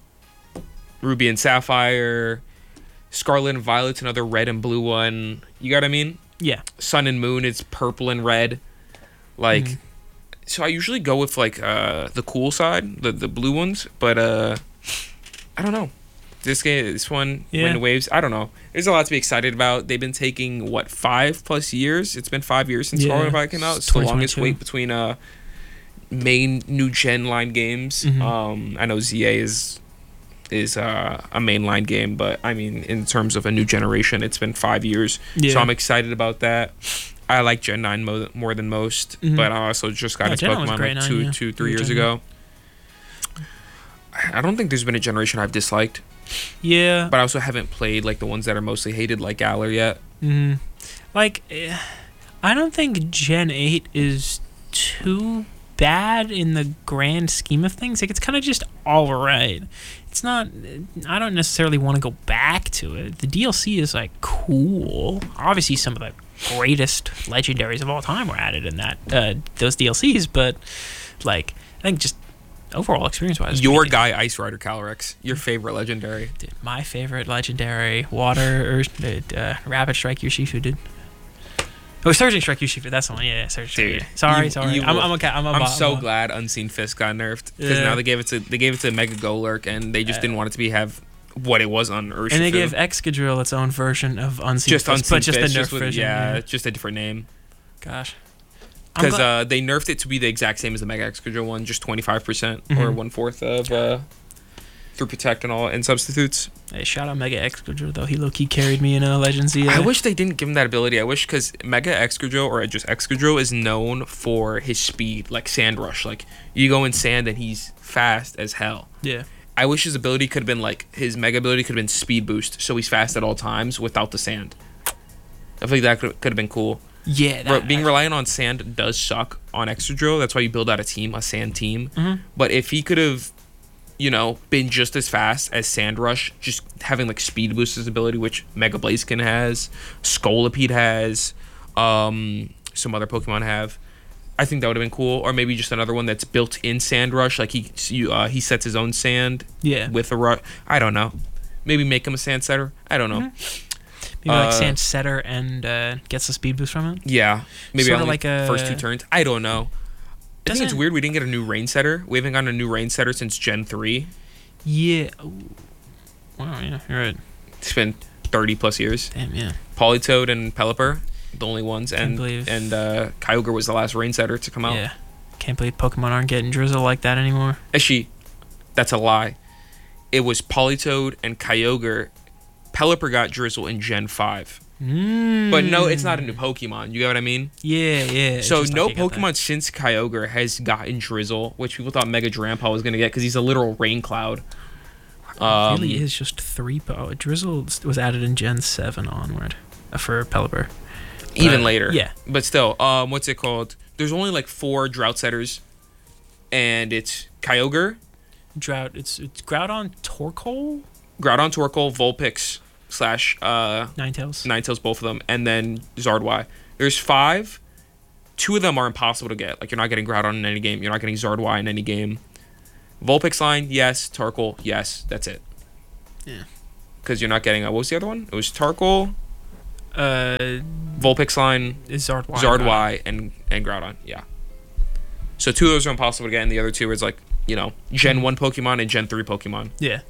Ruby and Sapphire, Scarlet and Violet's another red and blue one. You got what I mean? Yeah. Sun and Moon, it's purple and red. Like, Mhm. so I usually go with like uh the cool side, the the blue ones, but uh, I don't know. This game, this one, Yeah. Wind and Waves. I don't know. There's a lot to be excited about. They've been taking what five plus years. It's been five years since Yeah. Scarlet and Violet came out. It's It's the longest twenty twenty-two. wait between uh main new gen line games. Mhm. Um, I know Z A is is uh, a mainline game, but I mean, in terms of a new generation, it's been five years. Yeah. So I'm excited about that. I like Gen nine mo- more than most, Mhm. but I also just got Yeah, its Gen nine was Pokemon great like nine, two, yeah. two, three Yeah, years Gen ago. I I don't think there's been a generation I've disliked, Yeah. but I also haven't played like the ones that are mostly hated, like Galar yet. hmm Like, eh, I don't think Gen eight is too bad in the grand scheme of things. Like, it's kind of just all right. It's not. I don't necessarily want to go back to it. The D L C is like cool. Obviously, some of the greatest legendaries of all time were added in that uh, those D L Cs. But like, I think just overall experience-wise, Your pretty guy, Ice Rider Calyrex, your favorite legendary. Dude, my favorite legendary water or uh, rapid strike Yoshifu, dude. Oh, Surging Strike Yoshifu. That's the one. Yeah, yeah Surging Strike. Dude, yeah. Sorry, you- sorry. you I'm, will- I'm okay. I'm, a I'm bot, so I'm a- glad Unseen Fist got nerfed because Yeah. now they gave it to they gave it to Mega Golurk and they just Uh, didn't want it to be have what it was on Urshifu. And they gave Excadrill its own version of Unseen just Fist, Unseen but just Fist, the nerf just with- version. yeah, Yeah. just a different name. Gosh. I'm Because glad- uh, they nerfed it to be the exact same as the Mega Excadrill one, just twenty-five percent or Mhm. one fourth of uh, through Protect and all and substitutes. Hey, shout out Mega Excadrill though. He low key carried me in a Legends. Yeah. I wish they didn't give him that ability. I wish because Mega Excadrill or just Excadrill is known for his speed, like Sand Rush. Like you go in sand and he's fast as hell. Yeah. I wish his ability could have been like his Mega ability could have been Speed Boost, so he's fast at all times without the sand. I feel like that could could have been cool. Yeah. Re- That, being reliant on sand does suck on Excadrill. That's why you build out a team, a sand team. Mhm. But if he could have, you know, been just as fast as Sand Rush, just having like Speed Boost as ability, which Mega Blaziken has, Scolipede has, um, some other Pokemon have. I think that would have been cool. Or maybe just another one that's built in Sand Rush, like he you, uh, he sets his own sand Yeah. with a rush. I don't know. Maybe make him a sand setter. I don't know. Mhm. Maybe like uh, Sand Setter and uh, gets a speed boost from it. Yeah, maybe Sorta only like a- first two turns. I don't know. I think it's Doesn't- weird we didn't get a new rain setter. We haven't gotten a new rain setter since Gen three. Yeah. Ooh. Wow. Yeah. You're right. It's been thirty plus years. Damn. Yeah. Politoed and Pelipper, the only ones, Can't and believe- and uh, Kyogre was the last rain setter to come out. Yeah. Can't believe Pokemon aren't getting Drizzle like that anymore. Actually, that's a lie. It was Politoed and Kyogre. Pelipper got Drizzle in Gen five. Mm. But no, it's not a new Pokemon. You get what I mean? Yeah, yeah. It's So just no like you got Pokemon since Kyogre has gotten Drizzle, which people thought Mega Drampa was gonna get because he's a literal rain cloud. that. Um, It really is just three. Po- oh, Drizzle was added in Gen seven onward uh, for Pelipper. even But, later. Yeah. But still, um, what's it called? There's only like four Drought Setters, and it's Kyogre, Drought. It's it's Groudon, Torkoal, Groudon, Torkoal, Vulpix slash uh, Ninetales. Ninetales, both of them, and then Zardwai. There's five. Two of them are impossible to get. Like, you're not getting Groudon in any game. You're not getting Zardwai in any game. Vulpix line, yes. Torkoal, yes. That's it. Yeah. Because you're not getting... Uh, what was the other one? It was Torkoal, Uh, Vulpix line, Zardwai. Zardwai, and, and Groudon. Yeah. So two of those are impossible to get, and the other two is like, you know, Gen one Pokemon and Gen three Pokemon. Yeah.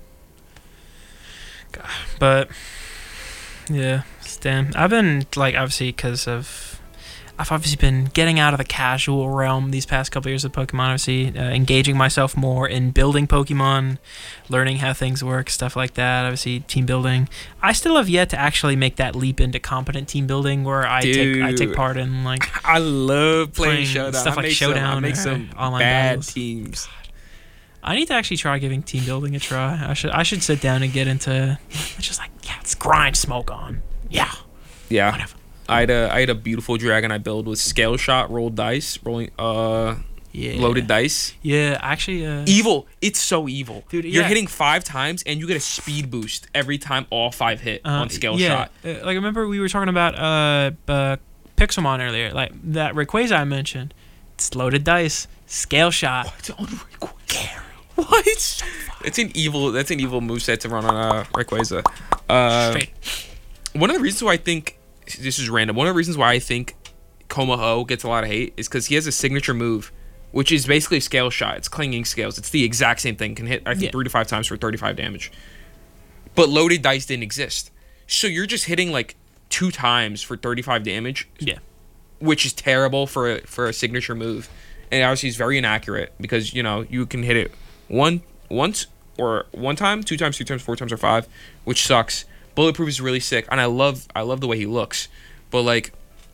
God, but yeah, damn. I've been like obviously because of I've obviously been getting out of the casual realm these past couple years of Pokemon. Obviously, uh, engaging myself more in building Pokemon, learning how things work, stuff like that. Obviously, team building. I still have yet to actually make that leap into competent team building where I Dude. take I take part in like I love playing, Playing Showdown. stuff I like make Showdown Some, I make or some online bad battles. teams. I need to actually try giving team building a try. I should I should sit down and get into it's just like yeah, let's grind smoke on. Yeah. Yeah. Whatever. I had a I had a beautiful dragon I built with scale shot, rolled dice, rolling uh Yeah. loaded dice. Yeah, actually uh Evil. It's so evil. Dude, You're yeah. hitting five times and you get a speed boost every time all five hit uh, on scale yeah. shot. Uh, like remember we were talking about uh, uh Pixelmon earlier, like that Rayquaza I mentioned. It's loaded dice, scale shot. What's on Rayquaza? What? It's an evil. That's an evil moveset to run on uh, Rayquaza. Uh, Straight. one of the reasons why I think this is random. One of the reasons why I think Komoho gets a lot of hate is because he has a signature move, which is basically scale shot. It's clinging scales. It's the exact same thing. Can hit I think Yeah. three to five times for thirty-five damage. But loaded dice didn't exist, so you're just hitting like two times for thirty-five damage. Yeah. Which is terrible for a, for a signature move, and obviously it's very inaccurate because you know you can hit it one once or one time, two times, three times, four times, or five, which sucks. Bulletproof is really sick, and I love I love the way he looks, but like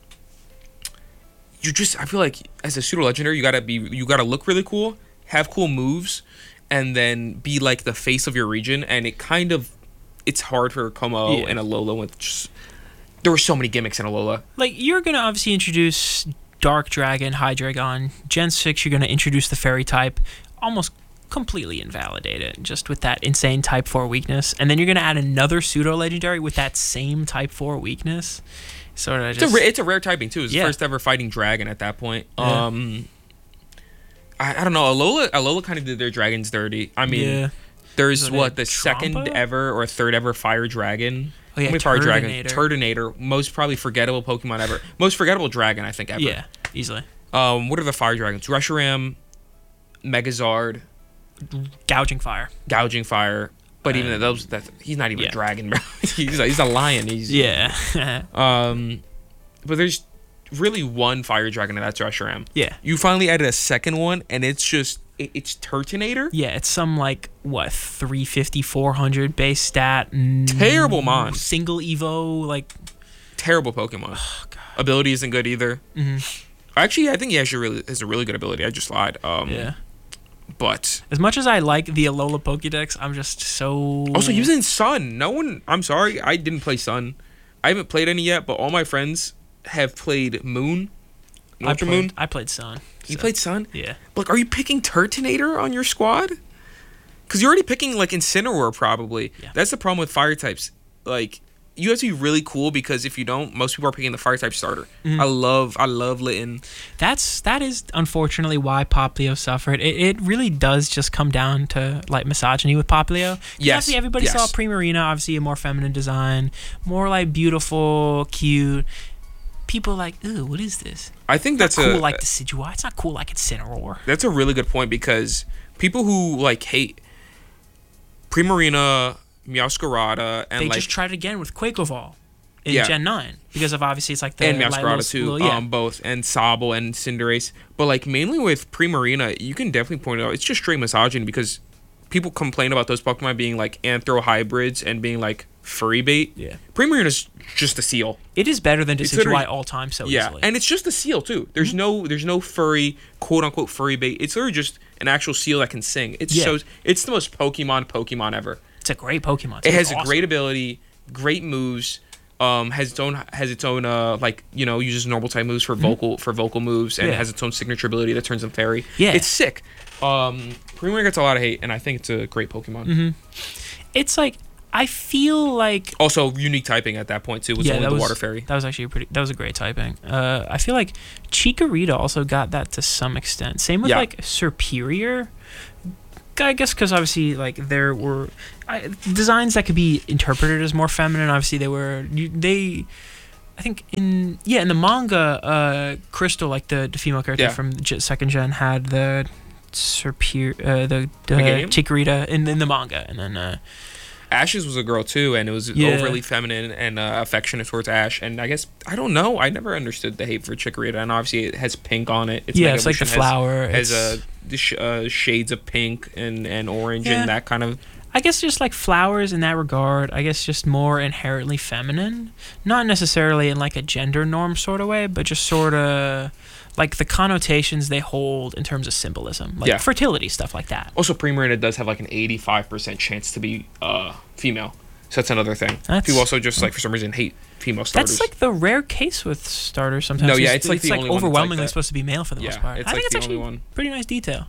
you just I feel like as a pseudo legendary you gotta be you gotta look really cool, have cool moves, and then be like the face of your region, and it kind of it's hard for Como Yeah. and Alola with just there were so many gimmicks in Alola. Like you're gonna obviously introduce Dark Dragon, Hydreigon. Gen six you're gonna introduce the fairy type, almost completely invalidate it just with that insane type four weakness, and then you're gonna add another pseudo legendary with that same type four weakness. Sort of It's just a, ra- it's a rare typing too. It's Yeah. the first ever fighting dragon at that point. Yeah. Um, I, I don't know. Alola Alola kind of did their dragons dirty. I mean, yeah. there's Isn't what it the second Trompa? ever or third ever fire dragon. Oh yeah, How many fire dragon? Turtonator. Turtonator, most probably forgettable Pokemon ever. Most forgettable dragon I think ever. Yeah, easily. Um, what are the fire dragons? Reshiram, Megazard, Gouging Fire. Gouging Fire. But even Uh, those, that he's not even yeah. a dragon, bro. he's a, he's a lion. He's Yeah. Um, but there's really one fire dragon, and that's Reshiram. yeah. You finally added a second one, and it's just it, it's Turtonator. Yeah, it's some like what three fifty, four hundred base stat. mm, Terrible mon. Single Evo like. Terrible Pokemon. Oh god. Ability isn't good either. hmm Actually, I think he actually really has a really good ability. I just lied. Um, Yeah. But As much as I like the Alola Pokédex, I'm just so. also, he was in Sun. No one. I'm sorry, I didn't play Sun. I haven't played any yet, but all my friends have played Moon. I Ultra played, Moon. I played Sun. You so, played Sun. Yeah. Like, are you picking Turtonator on your squad? Because you're already picking, like, Incineroar, probably. Yeah. That's the problem with fire types. Like, you have to be really cool, because if you don't, most people are picking the fire type starter. Mhm. I love, I love Litten. That's that is unfortunately why Poplio suffered. It, it really does just come down to like misogyny with Poplio. 'Cause Yes, obviously everybody yes. saw Primarina, obviously a more feminine design, more like beautiful, cute. People like, ooh, what is this? I think that's Cool a like Decidueye. It's not cool like Incineroar. that's a really good point, because people who, like, hate Primarina, Meowscarada, and, They like, just tried it again with Quakeoval in Yeah. Gen nine because of obviously it's like the and like, Meowscarada little- too, little- yeah. um, both, and Sobble and Cinderace. But, like, mainly with Primarina, you can definitely point it out. It's just straight misogyny, because people complain about those Pokemon being, like, anthro hybrids and being, like, furry bait. Yeah. Pre-marine is just a seal. It is better than It's Decidueye literally- all time so Yeah, easily. and it's just a seal too. There's Mm-hmm. no there's no furry quote unquote furry bait. It's literally just an actual seal that can sing. It Yeah. shows it's the most Pokemon Pokemon ever. It's a great Pokemon. too. It has It's a awesome. great ability, great moves. Um, has its own has its own uh like you know uses normal type moves for vocal for vocal moves and Yeah. it has its own signature ability that turns them fairy. Yeah. It's sick. Um, Premier gets a lot of hate and I think it's a great Pokemon. Mm-hmm. It's like I feel like Also unique typing at that point too was yeah, only that the was, water fairy. That was actually a pretty. That was a great typing. Uh, I feel like Chikorita also got that to some extent. Same with Yeah. like Serperior. I guess because obviously like there were I, designs that could be interpreted as more feminine. Obviously they were you, they. I think in yeah in the manga, uh, Crystal, like the, the female character Yeah. from J- second gen, had the Serperior, uh, the, the Meganium? Chikorita in in the manga, and then. Uh, Ashes was a girl too, and it was Yeah. overly feminine and uh, affectionate towards Ash. And I guess I don't know. I never understood the hate for Chikorita, and obviously it has pink on it. Its yeah, Mega it's like the Evolution has- flower. has, it's- uh, the sh- uh, shades of pink and, and orange Yeah. and that kind of. I guess just like flowers in that regard, I guess just more inherently feminine. Not necessarily in like a gender norm sort of way, but just sort of like the connotations they hold in terms of symbolism. Like Yeah. fertility, stuff like that. Also, Primarina does have like an eighty-five percent chance to be uh, female. So that's another thing. That's- People also just like for some reason hate female starters. That's like the rare case with starters sometimes. No, yeah, It's- it's like the only one that's like overwhelmingly that. supposed to be male for the Yeah, most part. it's I like think the it's only actually one. pretty nice detail.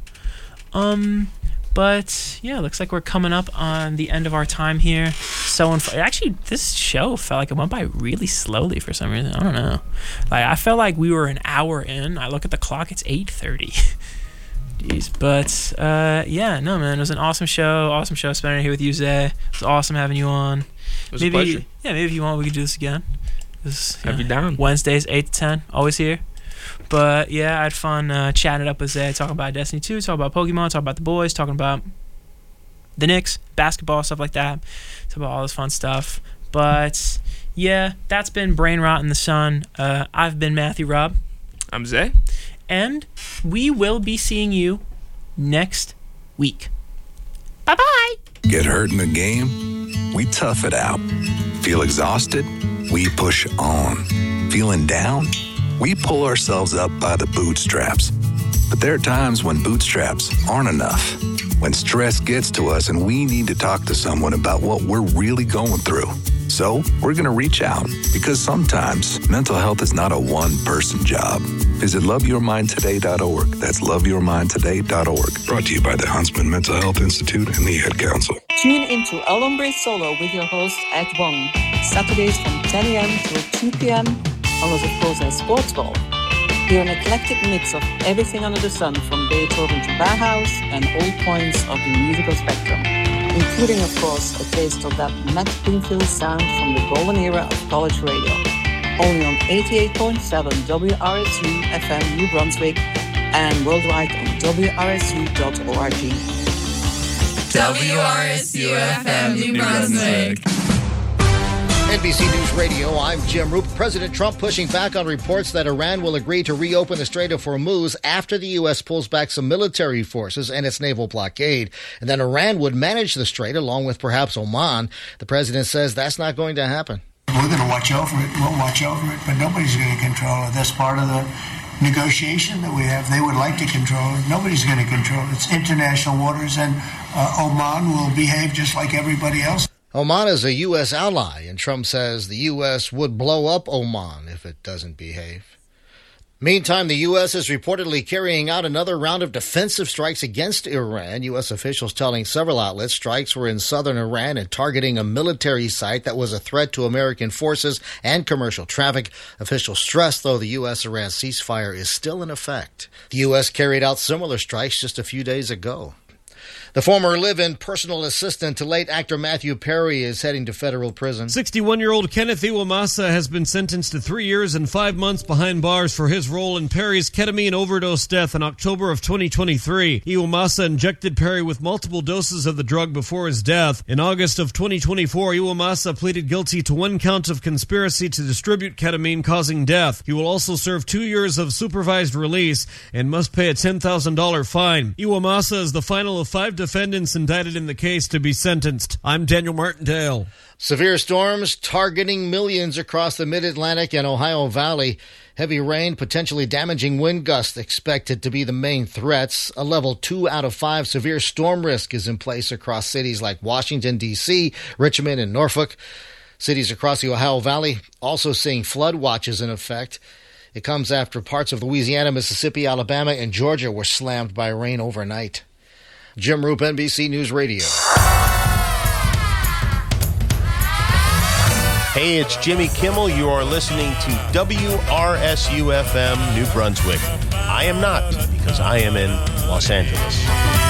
Um, but yeah, looks like we're coming up on the end of our time here. So unf- actually, this show felt like it went by really slowly for some reason. I don't know. Like I felt like we were an hour in. I look at the clock; it's eight thirty. Jeez, but uh, yeah, no man, it was an awesome show. Awesome show spending it here with you, Zay. It was awesome having you on. It was maybe, a pleasure. yeah, maybe if you want, we could do this again. This, Have you down? Wednesdays, eight to ten, always here. But yeah, I had fun uh, chatting it up with Zay, talking about Destiny two, talking about Pokemon, talking about the boys, talking about the Knicks, basketball, stuff like that. Talking about all this fun stuff. But yeah, that's been Brain Rot in the Sun. Uh, I've been Matthew Robb. I'm Zay. And we will be seeing you next week. Bye-bye. Get hurt in the game? We tough it out. Feel exhausted? We push on. Feeling down? We pull ourselves up by the bootstraps. But there are times when bootstraps aren't enough. When stress gets to us and we need to talk to someone about what we're really going through. So we're going to reach out because sometimes mental health is not a one-person job. Visit love your mind today dot org. That's love your mind today dot org. Brought to you by the Huntsman Mental Health Institute and the Ad Council. Tune into El Hombre Solo with your host, Ed Wong. Saturdays from ten a.m. to two p.m. on of course as Sports Ball. Hear an eclectic mix of everything under the sun from Beethoven to Bauhaus and all points of the musical spectrum, including, of course, a taste of that Matt Pinfield sound from the golden era of college radio. Only on eighty-eight point seven W R S U F M New Brunswick and worldwide on W R S U dot org. W R S U F M New Brunswick. N B C News Radio, I'm Jim Roop. President Trump pushing back on reports that Iran will agree to reopen the Strait of Hormuz after the U S pulls back some military forces and its naval blockade. And then Iran would manage the strait along with perhaps Oman. The president says that's not going to happen. We're going to watch over it. We'll watch over it, but nobody's going to control it. That's part of the negotiation that we have. They would like to control it. Nobody's going to control it. It's international waters, and uh, Oman will behave just like everybody else. Oman is a U S ally, and Trump says the U S would blow up Oman if it doesn't behave. Meantime, the U S is reportedly carrying out another round of defensive strikes against Iran. U S officials telling several outlets strikes were in southern Iran and targeting a military site that was a threat to American forces and commercial traffic. Officials stress, though, the U S-Iran ceasefire is still in effect. The U S carried out similar strikes just a few days ago. The former live-in personal assistant to late actor Matthew Perry is heading to federal prison. sixty-one-year-old Kenneth Iwamasa has been sentenced to three years and five months behind bars for his role in Perry's ketamine overdose death in October of twenty twenty-three. Iwamasa injected Perry with multiple doses of the drug before his death. In August of twenty twenty-four, Iwamasa pleaded guilty to one count of conspiracy to distribute ketamine causing death. He will also serve two years of supervised release and must pay a ten thousand dollars fine. Iwamasa is the final of five defendants indicted in the case to be sentenced. I'm Daniel Martindale. Severe storms targeting millions across the Mid-Atlantic and Ohio Valley. Heavy rain, potentially damaging wind gusts expected to be the main threats. A level two out of five severe storm risk is in place across cities like Washington, D C, Richmond, and Norfolk. Cities across the Ohio Valley also seeing flood watches in effect. It comes after parts of Louisiana, Mississippi, Alabama, and Georgia were slammed by rain overnight. Jim Roop, N B C News Radio. Hey, it's Jimmy Kimmel. You are listening to W R S U F M, New Brunswick. I am not, because I am in Los Angeles.